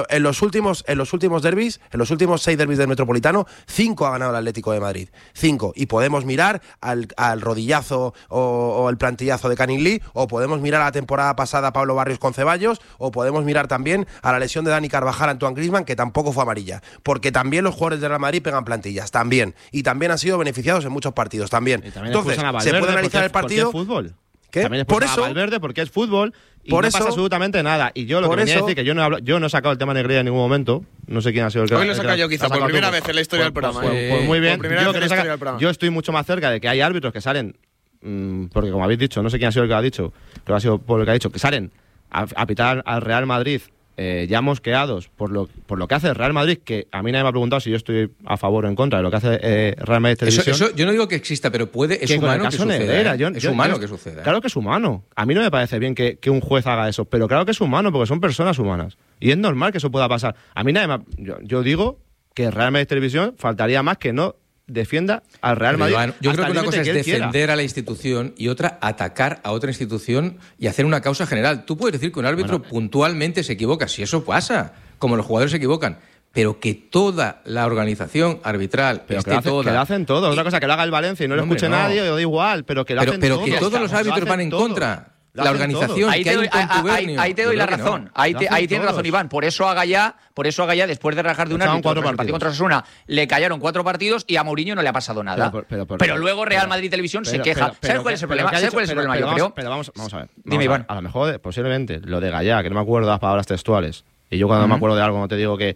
derbis, en los últimos 6 derbis del Metropolitano, 5 ha ganado el Atlético de Madrid. 5. Y podemos mirar al rodillazo o el plantillazo de Canilly, o podemos mirar a la temporada pasada a Pablo Barrios con Ceballos, o podemos mirar también a la lesión de Dani Carvajal a Antoine Griezmann, que tampoco fue amarilla. Porque también los jugadores del Real Madrid pegan plantillas. También. Y también han sido beneficiados en muchos partidos. También. Entonces, se puede analizar el partido. ¿Por qué es fútbol? ¿Qué? También Por eso. A Valverde porque es fútbol y no pasa absolutamente nada. Y yo lo que venía a decir que yo no he sacado el tema Negreira en ningún momento. No sé quién ha sido el que... Hoy lo he sacado yo quizá por primera vez en la historia del programa. Pues muy bien. Yo estoy mucho más cerca de que hay árbitros que salen, porque como habéis dicho, no sé quién ha sido el que lo ha dicho, pero ha sido por el que ha dicho, que salen a pitar al Real Madrid ya mosqueados por lo que hace el Real Madrid, que a mí nadie me ha preguntado si yo estoy a favor o en contra de lo que hace Real Madrid Televisión. Eso yo no digo que exista, pero es humano que suceda. Es humano que suceda. Claro que es humano. A mí no me parece bien que un juez haga eso, pero claro que es humano, porque son personas humanas. Y es normal que eso pueda pasar. A mí nadie me yo digo que Real Madrid Televisión faltaría más que no defienda al Real Madrid. Iván, yo creo que una cosa es defender a la institución y otra atacar a otra institución y hacer una causa general. Tú puedes decir que un árbitro puntualmente se equivoca, si eso pasa, como los jugadores se equivocan, pero que toda la organización arbitral que lo hacen todos. Otra cosa que lo haga el Valencia y no lo escuche nadie, o da igual, pero que lo hacen todos. Pero que todos los árbitros van en contra. La organización, ahí te doy la razón. Ahí tienes razón, Iván. Por eso a Gallá, después de rajar de un árbitro en el partido contra Osasuna, le callaron 4 partidos y a Mourinho no le ha pasado nada. Pero luego Real Madrid Televisión se queja. ¿Sabes cuál es el problema? Yo creo. Pero vamos a ver. Dime, Iván. A lo mejor, posiblemente, lo de Gallá, que no me acuerdo de las palabras textuales, y yo cuando me acuerdo de algo no te digo que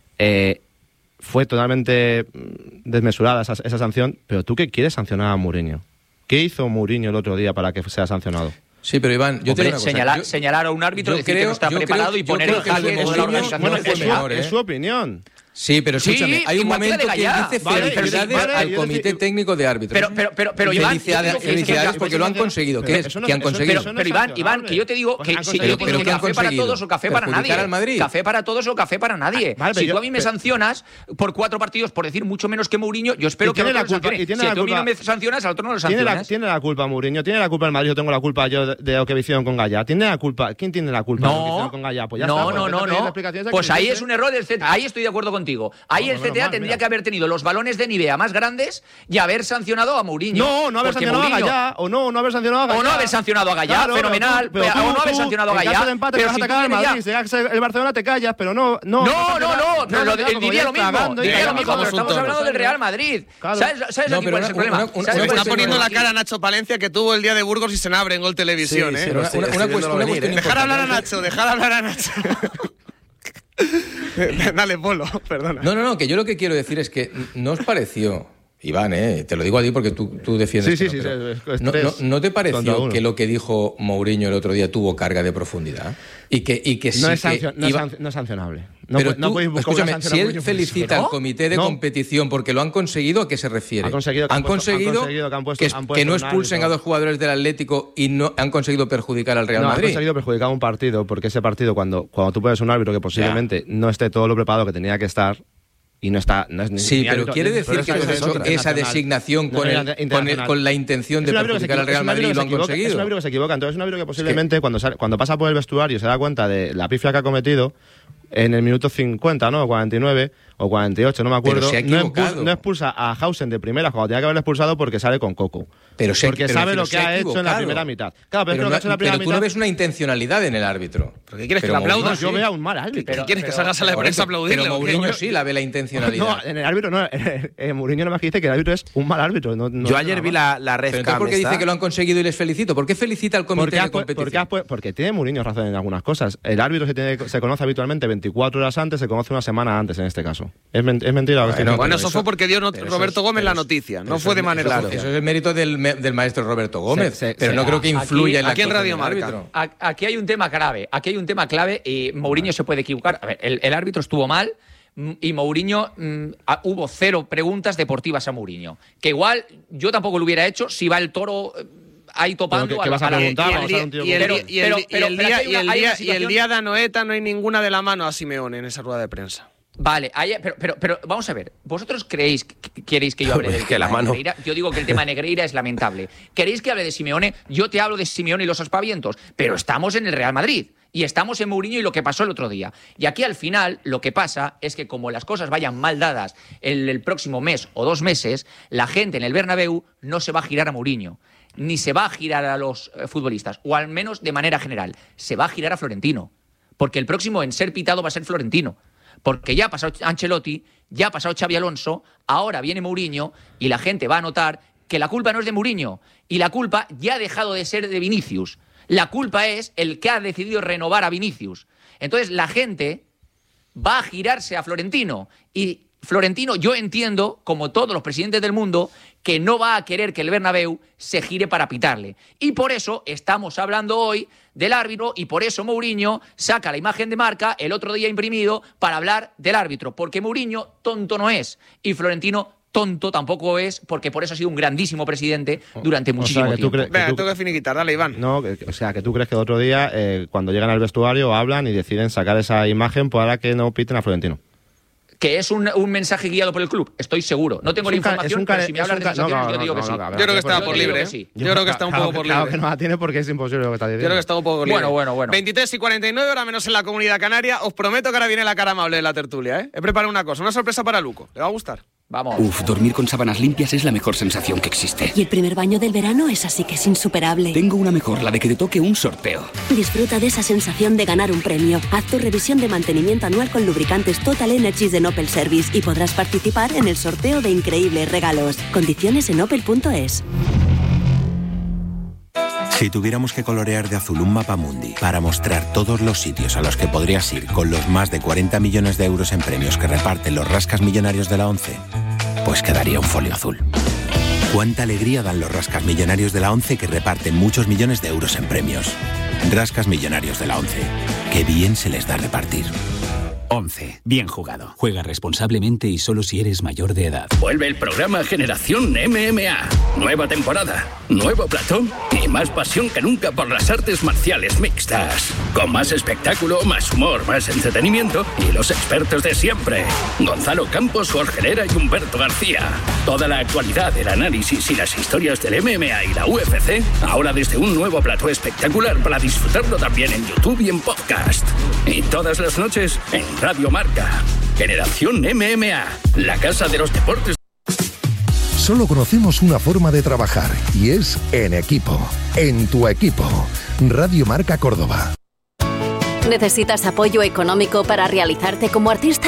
fue totalmente desmesurada esa sanción, pero ¿tú qué quieres sancionar a Mourinho? ¿Qué hizo Mourinho el otro día para que sea sancionado? Sí, pero Iván, yo te digo una cosa. Señalar a un árbitro, decir que no está preparado y poner el jaque de la organización. Es su opinión. Sí, pero escúchame, hay un momento que dice felicidades al Comité Técnico de Árbitros. Pero Iván, felicidades porque lo han conseguido. ¿Qué es? ¿Qué han conseguido? Pero Iván, que yo te digo que si yo digo café para todos o café para nadie. Café para todos o café para nadie. Si tú a mí me sancionas por 4 partidos, por decir mucho menos que Mourinho, yo espero que otro me sancione. Si tú a mí no me sancionas, al otro no lo sancionas. Tiene la culpa Mourinho, tiene la culpa el Madrid, yo tengo la culpa yo de lo que hicieron con Gallá. ¿Tiene la culpa? ¿Quién tiene la culpa de lo que hicieron con Gallá? Pues ya está. No. Pues ahí es un error del CTA. Ahí estoy de acuerdo contigo. Ahí el CTA tendría que haber tenido los balones de Nivea más grandes y haber sancionado a Mourinho. No haber sancionado a Gallá. O no haber sancionado a Gallá. O no haber sancionado a Gallá, fenomenal. O no haber sancionado a Gallá. Pero si atacar al Madrid, el Barcelona te callas, pero no. No. Diría lo mismo, pero estamos hablando del Real Madrid. ¿Sabes aquí cuál es el problema? Se me está poniendo la cara a Nacho Palencia que tuvo el día de Burgos y se abre en Gol Televisión. Una cuestión. Dejar hablar a Nacho. Dale, Polo, perdona. No, que yo lo que quiero decir es que ¿no os pareció Iván, te lo digo a ti porque tú defiendes. Sí. ¿No te pareció que lo que dijo Mourinho el otro día tuvo carga de profundidad? Y que no es sancionable. Escúchame, si él felicita al comité de competición porque lo han conseguido, ¿a qué se refiere? Han conseguido que no expulsen a 2 jugadores del Atlético y no han conseguido perjudicar al Real Madrid. Han conseguido perjudicar un partido porque ese partido, cuando tú pones un árbitro que posiblemente no esté todo lo preparado que tenía que estar, y no está. No es ni sí, pero quiere decir que has hecho esa designación con la intención de perjudicar al Real Madrid y lo han conseguido. Es un árbitro que se equivoca. Entonces, es un árbitro que posiblemente cuando pasa por el vestuario se da cuenta de la pifia que ha cometido en el minuto 50, ¿no? O 49 o 48, no me acuerdo. No expulsa a Hausen de primera cuando tenía que haberle expulsado porque sale con Coco. Porque sabe lo que ha hecho en la primera mitad. Claro, pero tú no ves una intencionalidad en el árbitro. ¿Pero qué quieres que le aplaudas? Yo veo a un mal árbitro. ¿Qué quieres que salgas a la prensa a aplaudirle? Pero Mourinho sí la ve la intencionalidad. No, en el árbitro no. Mourinho no más que dice que el árbitro es un mal árbitro. Yo ayer vi la red cam. ¿Por qué dice que lo han conseguido y les felicito? ¿Por qué felicita al comité de competición? Porque tiene Mourinho razón en algunas cosas. El árbitro se conoce habitualmente 24 horas antes, se conoce una semana antes en este caso. Es mentira. Bueno, eso fue porque dio Roberto Gómez la noticia. No fue de manera oficial. Eso es el mérito del maestro Roberto Gómez. Pero no creo que influya en la actuación del árbitro. Aquí hay un tema clave. Y Mourinho se puede equivocar. A ver, el árbitro estuvo mal y Mourinho hubo 0 preguntas deportivas a Mourinho. Que igual yo tampoco lo hubiera hecho si va el Toro ahí topando. ¿Qué vas a preguntar? Y el día de Anoeta no hay ninguna de la mano a Simeone en esa rueda de prensa. Vale, pero vamos a ver. ¿Vosotros queréis que yo hable del tema de Negreira? Yo digo que el tema de Negreira es lamentable. ¿Queréis que hable de Simeone? Yo te hablo de Simeone y los aspavientos, pero estamos en el Real Madrid y estamos en Mourinho y lo que pasó el otro día. Y aquí al final lo que pasa es que como las cosas vayan mal dadas el próximo mes o 2 meses, la gente en el Bernabéu no se va a girar a Mourinho, ni se va a girar a los futbolistas, o al menos de manera general, se va a girar a Florentino, porque el próximo en ser pitado va a ser Florentino. Porque ya ha pasado Ancelotti, ya ha pasado Xabi Alonso, ahora viene Mourinho y la gente va a notar que la culpa no es de Mourinho y la culpa ya ha dejado de ser de Vinicius. La culpa es el que ha decidido renovar a Vinicius. Entonces la gente va a girarse a Florentino y Florentino, yo entiendo, como todos los presidentes del mundo, que no va a querer que el Bernabéu se gire para pitarle. Y por eso estamos hablando hoy del árbitro y por eso Mourinho saca la imagen de Marca el otro día imprimido para hablar del árbitro. Porque Mourinho tonto no es y Florentino tonto tampoco es, porque por eso ha sido un grandísimo presidente durante muchísimo tiempo. Tengo que finiquitar, dale, Iván. No, que tú crees que el otro día, cuando llegan al vestuario, hablan y deciden sacar esa imagen para que no piten a Florentino. Que es un mensaje guiado por el club, estoy seguro. No tengo la información, pero si me hablas de sensaciones, yo digo que sí. Yo creo que está por libre, Yo creo que está un poco por libre. Claro que no la tiene porque es imposible lo que está diciendo. Yo creo que está un poco por libre. Bueno. 23:49, hora menos en la Comunidad Canaria. Os prometo que ahora viene la cara amable de la tertulia, ¿eh? He preparado una cosa, una sorpresa para Luco. ¿Le va a gustar? Vamos. Dormir con sábanas limpias es la mejor sensación que existe. Y el primer baño del verano es así que es insuperable. Tengo una mejor, la de que te toque un sorteo. Disfruta de esa sensación de ganar un premio. Haz tu revisión de mantenimiento anual con lubricantes Total Energies de Opel Service y podrás participar en el sorteo de increíbles regalos. Condiciones en opel.es. Si tuviéramos que colorear de azul un mapamundi para mostrar todos los sitios a los que podrías ir con los más de 40 millones de euros en premios que reparten los rascas millonarios de la ONCE, pues quedaría un folio azul. ¿Cuánta alegría dan los rascas millonarios de la ONCE que reparten muchos millones de euros en premios? Rascas millonarios de la ONCE. Qué bien se les da repartir. 11. Bien jugado. Juega responsablemente y solo si eres mayor de edad. Vuelve el programa Generación MMA. Nueva temporada, nuevo plató y más pasión que nunca por las artes marciales mixtas. Con más espectáculo, más humor, más entretenimiento y los expertos de siempre. Gonzalo Campos, Jorge Herrera y Humberto García. Toda la actualidad, el análisis y las historias del MMA y la UFC, ahora desde un nuevo plató espectacular para disfrutarlo también en YouTube y en podcast. Y todas las noches en Radio Marca. Generación MMA, la casa de los deportes. Solo conocemos una forma de trabajar y es en equipo. En tu equipo. Radio Marca Córdoba. ¿Necesitas apoyo económico para realizarte como artista?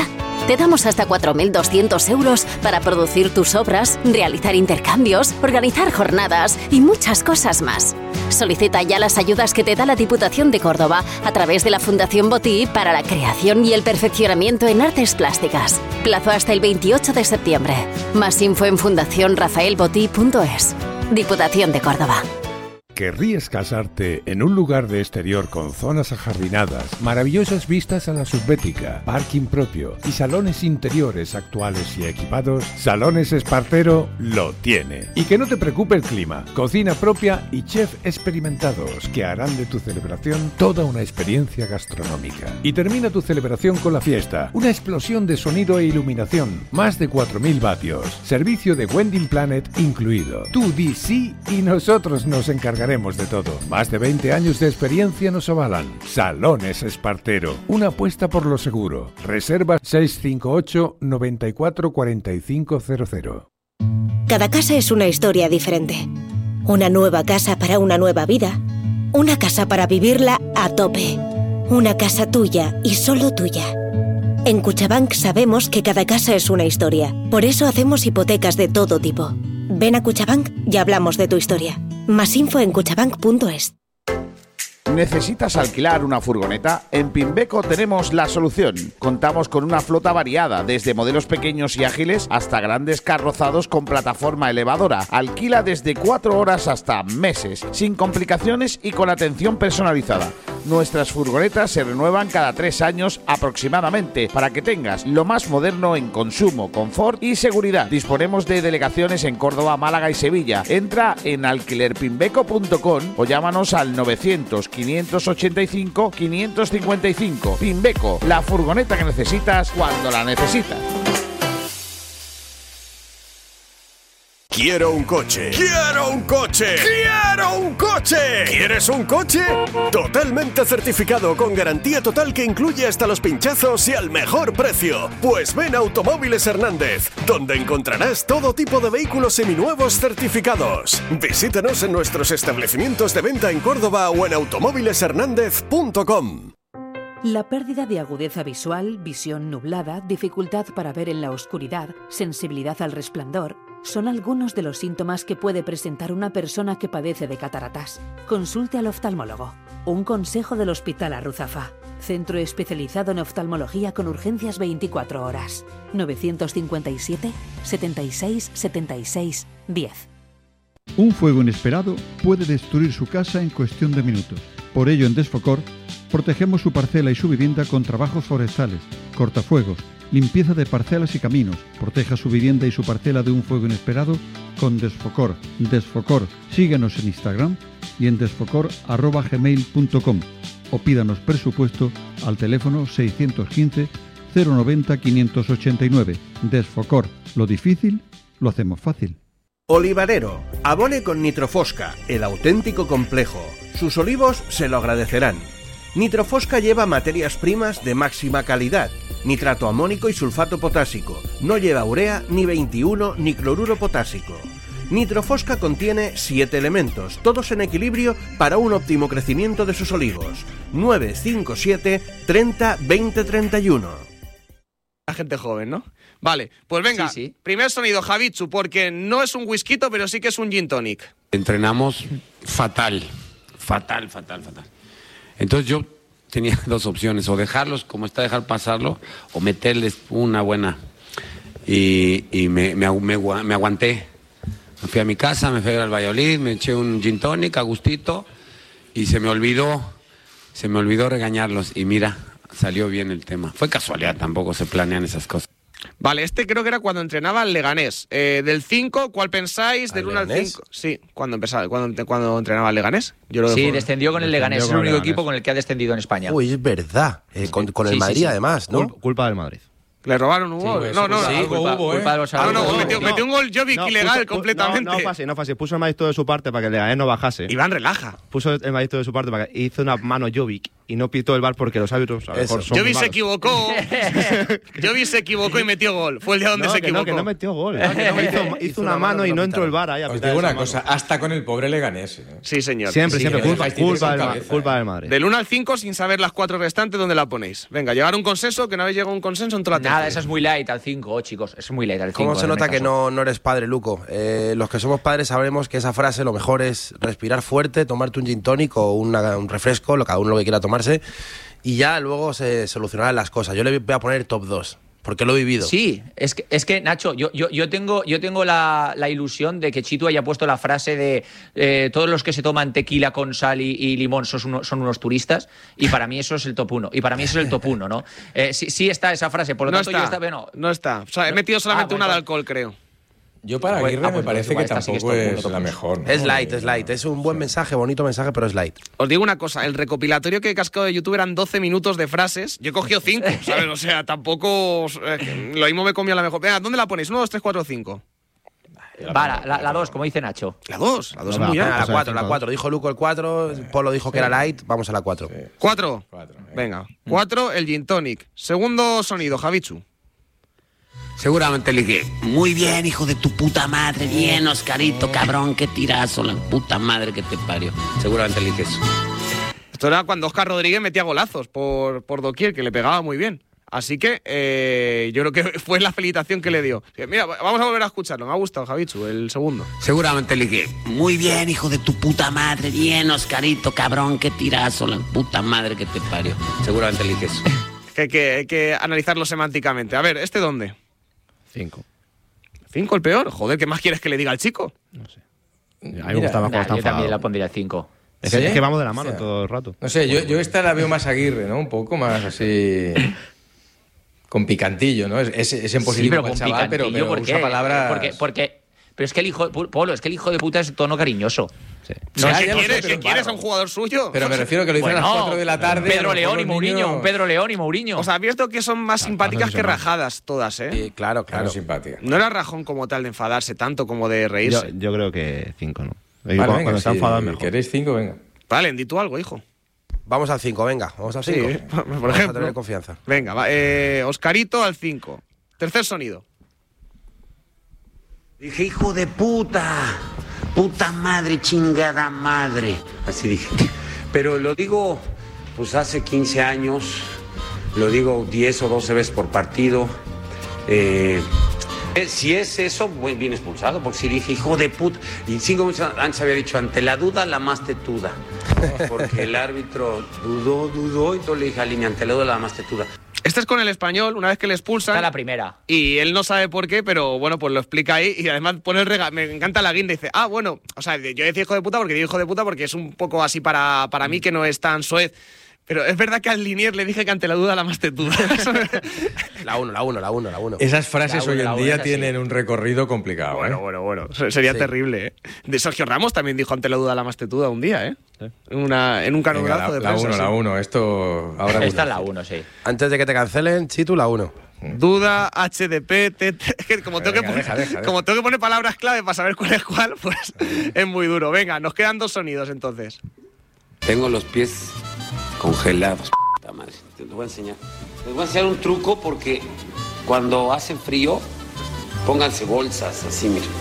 Te damos hasta 4.200 euros para producir tus obras, realizar intercambios, organizar jornadas y muchas cosas más. Solicita ya las ayudas que te da la Diputación de Córdoba a través de la Fundación Botí para la creación y el perfeccionamiento en artes plásticas. Plazo hasta el 28 de septiembre. Más info en fundacionrafaelbotí.es. Diputación de Córdoba. ¿Querrías casarte en un lugar de exterior con zonas ajardinadas, maravillosas vistas a la subbética, parking propio y salones interiores actuales y equipados? Salones Espartero lo tiene. Y que no te preocupe el clima, cocina propia y chef experimentados que harán de tu celebración toda una experiencia gastronómica. Y termina tu celebración con la fiesta, una explosión de sonido e iluminación, más de 4.000 vatios, servicio de Wedding Planet incluido. Tú di sí y nosotros nos encargaremos de todo. Más de 20 años de experiencia nos avalan. Salones Espartero, una apuesta por lo seguro. Reserva 658 94 4500. Cada casa es una historia diferente. Una nueva casa para una nueva vida. Una casa para vivirla a tope. Una casa tuya y solo tuya. En Cuchabank sabemos que cada casa es una historia. Por eso hacemos hipotecas de todo tipo. Ven a Cuchabank y hablamos de tu historia. Más info en cuchabank.es. ¿Necesitas alquilar una furgoneta? En Pimbeco tenemos la solución. Contamos con una flota variada, desde modelos pequeños y ágiles hasta grandes carrozados con plataforma elevadora. Alquila desde 4 horas hasta meses, sin complicaciones y con atención personalizada. Nuestras furgonetas se renuevan cada 3 años aproximadamente, para que tengas lo más moderno en consumo, confort y seguridad. Disponemos de delegaciones en Córdoba, Málaga y Sevilla. Entra en alquilerpimbeco.com o llámanos al 900-585-555. Pimbeco, la furgoneta que necesitas cuando la necesitas. Quiero un coche. ¡Quiero un coche! ¡Quiero un coche! ¿Quieres un coche? Totalmente certificado, con garantía total que incluye hasta los pinchazos y al mejor precio. Pues ven a Automóviles Hernández, donde encontrarás todo tipo de vehículos seminuevos certificados. Visítanos en nuestros establecimientos de venta en Córdoba o en automóvileshernandez.com. La pérdida de agudeza visual, visión nublada, dificultad para ver en la oscuridad, sensibilidad al resplandor, son algunos de los síntomas que puede presentar una persona que padece de cataratas. Consulte al oftalmólogo. Un consejo del Hospital Arruzafa. Centro especializado en oftalmología con urgencias 24 horas. 957 76 76 10. Un fuego inesperado puede destruir su casa en cuestión de minutos. Por ello, en Desfocor, protegemos su parcela y su vivienda con trabajos forestales, cortafuegos, limpieza de parcelas y caminos. Proteja su vivienda y su parcela de un fuego inesperado con Desfocor. Desfocor. Síguenos en Instagram y en desfocor@gmail.com o pídanos presupuesto al teléfono 615 090 589. Desfocor. Lo difícil lo hacemos fácil. Olivarero. Abone con Nitrofosca, el auténtico complejo. Sus olivos se lo agradecerán. Nitrofosca lleva materias primas de máxima calidad, nitrato amónico y sulfato potásico. No lleva urea, ni 21, ni cloruro potásico. Nitrofosca contiene 7 elementos, todos en equilibrio para un óptimo crecimiento de sus olivos. 957 30 20 31. La gente joven, ¿no? Vale, pues venga, sí. Primer sonido, Javitsu, porque no es un whisky, pero sí que es un gin tonic. Entrenamos fatal. Entonces yo tenía 2 opciones, o dejarlos como está, dejar pasarlo, o meterles una buena. Y me aguanté. Me fui a mi casa, me fui al Valladolid, me eché un gin tonic a gustito y se me olvidó regañarlos. Y mira, salió bien el tema. Fue casualidad, tampoco se planean esas cosas. Vale, este creo que era cuando entrenaba al Leganés. Del 5, ¿cuál pensáis? Del 1 al 5. Sí, cuando entrenaba al Leganés. Sí, descendió con el Leganés. Es el único equipo con el que ha descendido en España. Uy, es verdad. Con el Madrid, además, ¿no? Culpa del Madrid. Le robaron un gol. Culpa de los metió un gol Jovic ilegal completamente. No fue así. Puso el Madrid todo de su parte para que el Leganés no bajase. Iván relaja. Puso el Madrid todo de su parte para que hizo una mano Jovic y no pitó el VAR porque los árbitros a lo mejor son Jovi muy se malos. equivocó. Jovi se equivocó y metió gol. Fue el día donde se equivocó. Que no metió gol. Hizo una mano y no entró el VAR ahí a Os pitar digo esa una cosa, hasta con el pobre Leganés. Sí, señor. Siempre culpa del Madrid. Del 1 al 5, sin saber las 4 restantes, ¿dónde la ponéis? Venga, llegar a un consenso, que no habéis llegado a un consenso en toda la Nada, eso es muy light al 5, chicos. Es muy light al 5. ¿Cómo se nota que no eres padre, Luco? Los que somos padres sabremos que esa frase lo mejor es respirar fuerte, tomarte un gin tonic o un refresco, cada uno lo que quiera tomarse, y ya luego se solucionarán las cosas. Yo le voy a poner top 2, porque lo he vivido. Sí, es que Nacho, yo tengo la ilusión de que Chitu haya puesto la frase de todos los que se toman tequila con sal y limón son unos turistas, y para mí eso es el top 1. Y para mí eso es el top 1, ¿no? Sí está esa frase, por lo tanto yo no está. O sea, he metido solamente una de alcohol, creo. Yo para Aguirre me parece que tampoco es la mejor, ¿no? Es light. Es un buen mensaje, bonito mensaje, pero es light. Os digo una cosa, el recopilatorio que he cascado de YouTube eran 12 minutos de frases. Yo he cogido 5, ¿sabes? O sea, tampoco... lo mismo me comió la mejor. Venga, ¿dónde la ponéis? 1, 2, 3, 4, 5. Va, la 2, como dice Nacho. La 2 es muy bien. La 4. Dijo Luco el 4, Polo dijo que era light. Vamos a la 4. 4. Venga. 4, el gin tonic. Segundo sonido, Javichu. Seguramente le dije, muy bien, hijo de tu puta madre, bien, Oscarito, cabrón, qué tirazo, la puta madre que te parió. Seguramente le dije eso. Esto era cuando Óscar Rodríguez metía golazos por doquier, que le pegaba muy bien. Así que yo creo que fue la felicitación que le dio. Mira, vamos a volver a escucharlo. Me ha gustado, Javichu, el segundo. Seguramente le dije, muy bien, hijo de tu puta madre, bien, Oscarito, cabrón, qué tirazo, la puta madre que te parió. Seguramente le dije eso. Hay que analizarlo semánticamente. A ver, ¿este dónde? 5. ¿5 el peor? Joder, ¿qué más quieres que le diga al chico? No sé. A mí me gustaba cuando está enfadado. Yo también la pondría 5. Es que vamos de la mano todo el rato. No sé, yo esta la veo más Aguirre, ¿no? Un poco más así... con picantillo, ¿no? Es en positivo para el chaval, pero usa palabras... Pero es que el hijo... Polo, es que el hijo de puta es tono cariñoso. Sí. No, ¿Qué quieres a un jugador suyo? Pero me refiero a que lo dicen a las 4 de la tarde. Pedro León y Mourinho. Pedro León y Mourinho. O sea, has visto que son más simpáticas que rajadas todas, ¿eh? Sí, claro. Simpática. No era rajón como tal de enfadarse tanto como de reírse. Yo creo que 5, ¿no? Vale, cuando está enfadado mejor. ¿Queréis 5? Venga. Vale, di tú algo, hijo. Vamos al 5, venga. Vamos al 5. Sí, por vamos ejemplo. a tener confianza. Venga, Oscarito al 5. Tercer sonido. Dije, hijo de puta, puta madre, chingada madre. Así dije. Pero lo digo, pues hace 15 años, lo digo 10 o 12 veces por partido. Si es eso, bien expulsado, porque si dije, hijo de puta, y 5 minutos antes había dicho, ante la duda, la más tetuda. Porque el árbitro dudó, y entonces le dije a Línea, ante la duda, la más tetuda. Este es con el Español, una vez que le expulsan. Está la primera. Y él no sabe por qué, pero bueno, pues lo explica ahí. Y además pone el regalo. Me encanta la guinda. Dice, bueno, o sea, yo decía hijo de puta porque digo hijo de puta porque es un poco así para mí, que no es tan soez. Pero es verdad que al Linier le dije que ante la duda la más tetuda. La 1. Esas frases hoy en día tienen un recorrido complicado. Bueno. Sería terrible, ¿eh? De Sergio Ramos también dijo ante la duda la más tetuda un día, ¿eh? En un canulazo de prensa. La 1. Esto ahora Esta es la 1, sí. Antes de que te cancelen, Chitu, la 1. Duda, HDP, como tengo que poner palabras clave para saber cuál es cuál, pues es muy duro. Venga, nos quedan 2 sonidos entonces. Tengo los pies congelados, puta madre. Te lo voy a enseñar. Les voy a enseñar un truco porque cuando hace frío, pónganse bolsas, así, miren.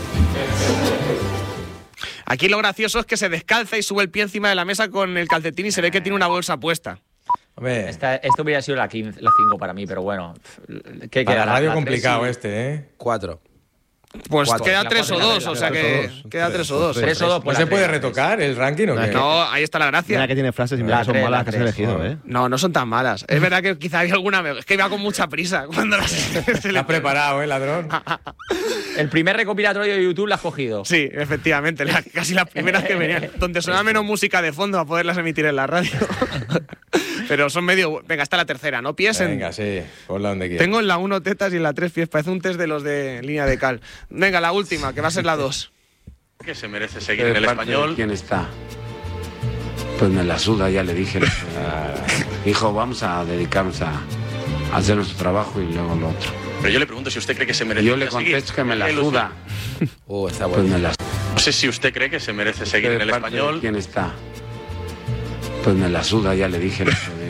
Aquí lo gracioso es que se descalza y sube el pie encima de la mesa con el calcetín y se ve que tiene una bolsa puesta. Esto hubiera sido la 5 para mí, pero bueno. ¿Qué queda? La radio complicado ¿eh? 4. Pues queda 3 o 2, o sea que queda 3 o 2. 3 o 2. ¿No se puede retocar el ranking o qué? No, ahí está la gracia. Mira que tiene frases y mira que son malas que has elegido, ¿eh? No son tan malas. Es verdad que quizá había alguna... Es que iba con mucha prisa cuando se le ha preparado, ladrón. El primer recopilatorio de YouTube lo has cogido. Sí, efectivamente. Casi las primeras que venían. Donde sonaba menos música de fondo a poderlas emitir en la radio. Pero son medio... Venga, está la tercera, ¿no? Pies en... Venga, sí. Ponla donde quieras. Tengo en la 1 tetas y en la 3 pies. Parece un test de los de línea de cal. Venga, la última, que va a ser la 2. Que se merece seguir en el Español. ¿Quién está? Pues me la suda, ya le dije. Hijo, vamos a dedicarnos a hacer nuestro trabajo y luego lo otro. Pero yo le pregunto si usted cree que se merece seguir. Yo le contesto que me la suda. Está bueno. Pues me la... No sé si usted cree que se merece seguir en el Español. ¿Quién está? Pues me la suda, ya le dije.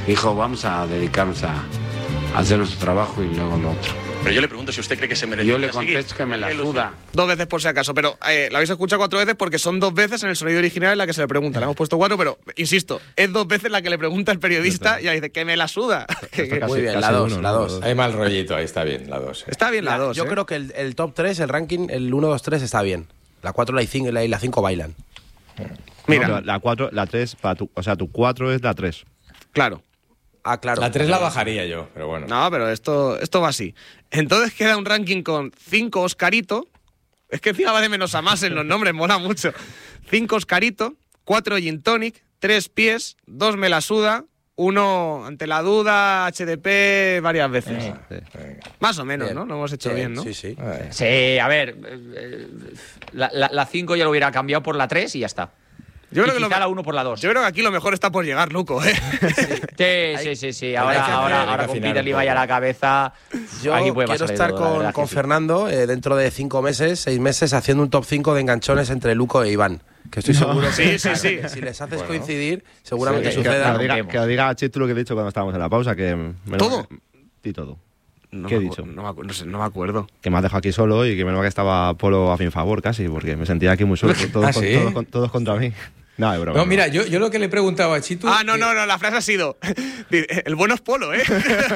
Dijo, vamos a dedicarnos a hacer nuestro trabajo y luego lo otro. Pero yo le pregunto si usted cree que se merece. Yo le contesto que me la suda. 2 veces por si acaso, pero la habéis escuchado 4 veces porque son 2 veces en el sonido original en la que se le pregunta. Le hemos puesto 4, pero insisto, es 2 veces la que le pregunta el periodista y ya dice que me la suda. Muy bien, la 2. Hay mal rollito ahí, está bien, la 2. Está bien la 2. Yo creo que el top 3, el ranking, el 1, 2, 3 está bien. La 4 y la 5 bailan. Mira, no, la 4, la 3, o sea, tu 4 es la 3. Claro. Ah, claro. La 3 la bajaría yo, pero bueno. No, pero esto va así. Entonces queda un ranking con 5 Oscarito. Es que encima va de menos a más en los nombres, mola mucho. 5 Oscarito, 4 Gin Tonic, 3 Pies, 2 Me la suda, 1 Ante la duda, HDP varias veces. Más o menos, bien. ¿No? Lo hemos hecho bien, ¿no? Sí, sí. Sí, a ver, la 5 ya lo hubiera cambiado por la 3 y ya está. Yo creo que quizá la 1 por la 2. Yo creo que aquí lo mejor está por llegar, Luco, ¿eh? Sí. Ahora con Peter Levi a la cabeza. Yo aquí puede quiero pasar estar con Fernando dentro de 5 meses, 6 meses, haciendo un top 5 de enganchones entre Luco e Iván. Que estoy seguro que si les haces coincidir, seguramente suceda. Que os diga Chitu lo que he dicho cuando estábamos en la pausa. ¿Todo? Y todo. No ¿Qué he dicho? No me acuerdo. Que me has dejado aquí solo y que menos que estaba Polo a mi favor casi, porque me sentía aquí muy solo, todos contra mí. No, es broma. No, mira, yo lo que le preguntaba a Chitu... No, la frase ha sido... El bueno es Polo, ¿eh?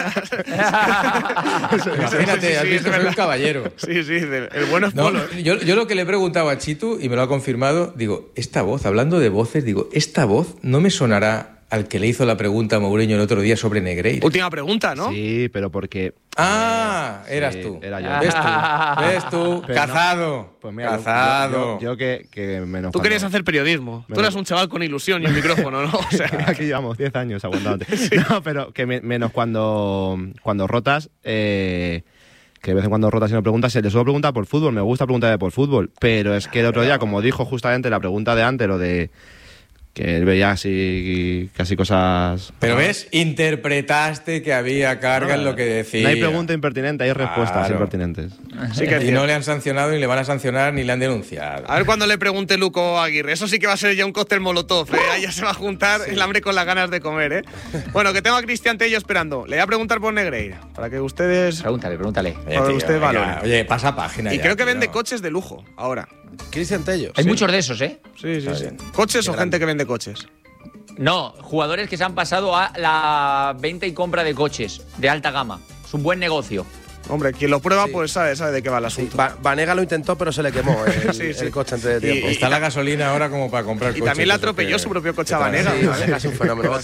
Imagínate, has visto, soy un caballero. Sí, el bueno es Polo. Yo lo que le preguntaba a Chitu, y me lo ha confirmado, digo, esta voz, hablando de voces, esta voz no me sonará al que le hizo la pregunta a Mourinho el otro día sobre Negreira. Última pregunta, ¿no? Sí, pero porque... eras tú. Era yo. ¿Ves tú? Cazado. No. Pues mira, cazado. Yo que menos... Tú querías hacer periodismo. Tú eras un chaval con ilusión y un micrófono, ¿no? O sea, aquí llevamos 10 años aguantándote. Sí. No, pero que menos cuando rotas... que de vez en cuando rotas y no preguntas, se les suelo preguntar por fútbol, me gusta preguntar por fútbol, pero es que el otro día, como dijo justamente la pregunta de antes, lo de que él veía así casi cosas... Pero ves, interpretaste que había carga en lo que decía. No hay pregunta impertinente, hay respuestas impertinentes. Sí que y no le han sancionado, ni le van a sancionar, ni le han denunciado. A ver cuando le pregunte Luco Aguirre, eso sí que va a ser ya un cóctel molotov, ¿eh? Ahí ya se va a juntar el hambre con las ganas de comer, ¿eh? Bueno, que tengo a Cristian Tello esperando. Le voy a preguntar por Negreira, para que ustedes... Pregúntale. Ustedes valoren. Oye, pasa página. Y creo que vende coches de lujo, ahora. Cristian Tello. Hay muchos de esos, ¿eh? Sí. ¿Coches o gente que vende coches? No, jugadores que se han pasado a la venta y compra de coches de alta gama. Es un buen negocio. Hombre, quien lo prueba pues sabe de qué va el asunto. Vanega lo intentó, pero se le quemó el coche antes de tiempo. Está la gasolina ahora como para comprar coches. Y también le atropelló su propio coche a Vanega. Es un fenómeno.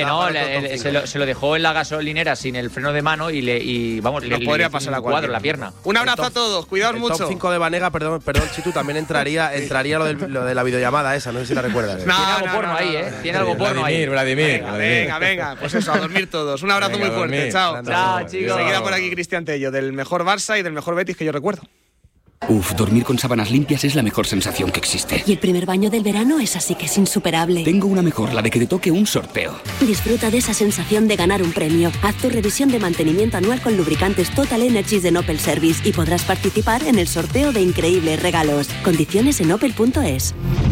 Se lo dejó en la gasolinera sin el freno de mano y le podría pasar a cuadro en la pierna. Un abrazo a todos, cuidaos mucho. El top 5 de Vanega, perdón, Chitu, también entraría lo de la videollamada esa, no sé si la recuerdas. Tiene algo porno ahí, ¿eh? Tiene algo porno ahí. Vladimir. Venga, pues eso, a dormir todos. Un abrazo muy fuerte, chao. Chao, chicos. Seguida por aquí Cristian Tello, del mejor Barça y del mejor Betis que yo recuerdo. Dormir con sábanas limpias es la mejor sensación que existe. Y el primer baño del verano es así que es insuperable. Tengo una mejor, la de que te toque un sorteo. Disfruta de esa sensación de ganar un premio. Haz tu revisión de mantenimiento anual con lubricantes Total Energies de Opel Service y podrás participar en el sorteo de increíbles regalos. Condiciones en opel.es.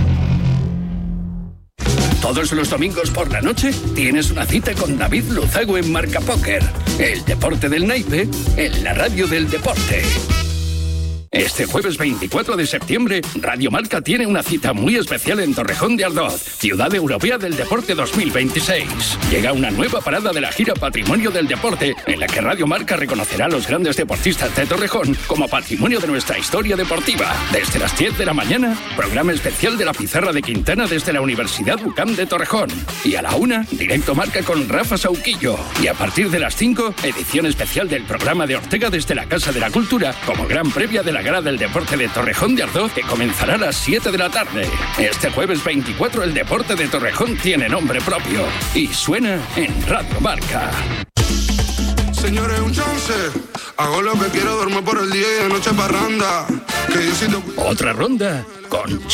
Todos los domingos por la noche tienes una cita con David Luzago en Marca Póker. El deporte del naipe en la radio del deporte. Este jueves 24 de septiembre, Radio Marca tiene una cita muy especial en Torrejón de Ardoz, Ciudad Europea del Deporte 2026. Llega una nueva parada de la gira Patrimonio del Deporte, en la que Radio Marca reconocerá a los grandes deportistas de Torrejón como patrimonio de nuestra historia deportiva. Desde las 10 de la mañana, programa especial de la Pizarra de Quintana desde la Universidad UCAM de Torrejón. Y a la 1, directo Marca con Rafa Sauquillo. Y a partir de las 5, edición especial del programa de Ortega desde la Casa de la Cultura, como gran previa de la Gala del Deporte de Torrejón de Ardoz, que comenzará a las 7 de la tarde. Este jueves 24 el deporte de Torrejón tiene nombre propio y suena en Radio Marca. Señores, un chance. Hago lo que quiero, duermo por el día y de noche parranda. Que yo sí te... Otra ronda con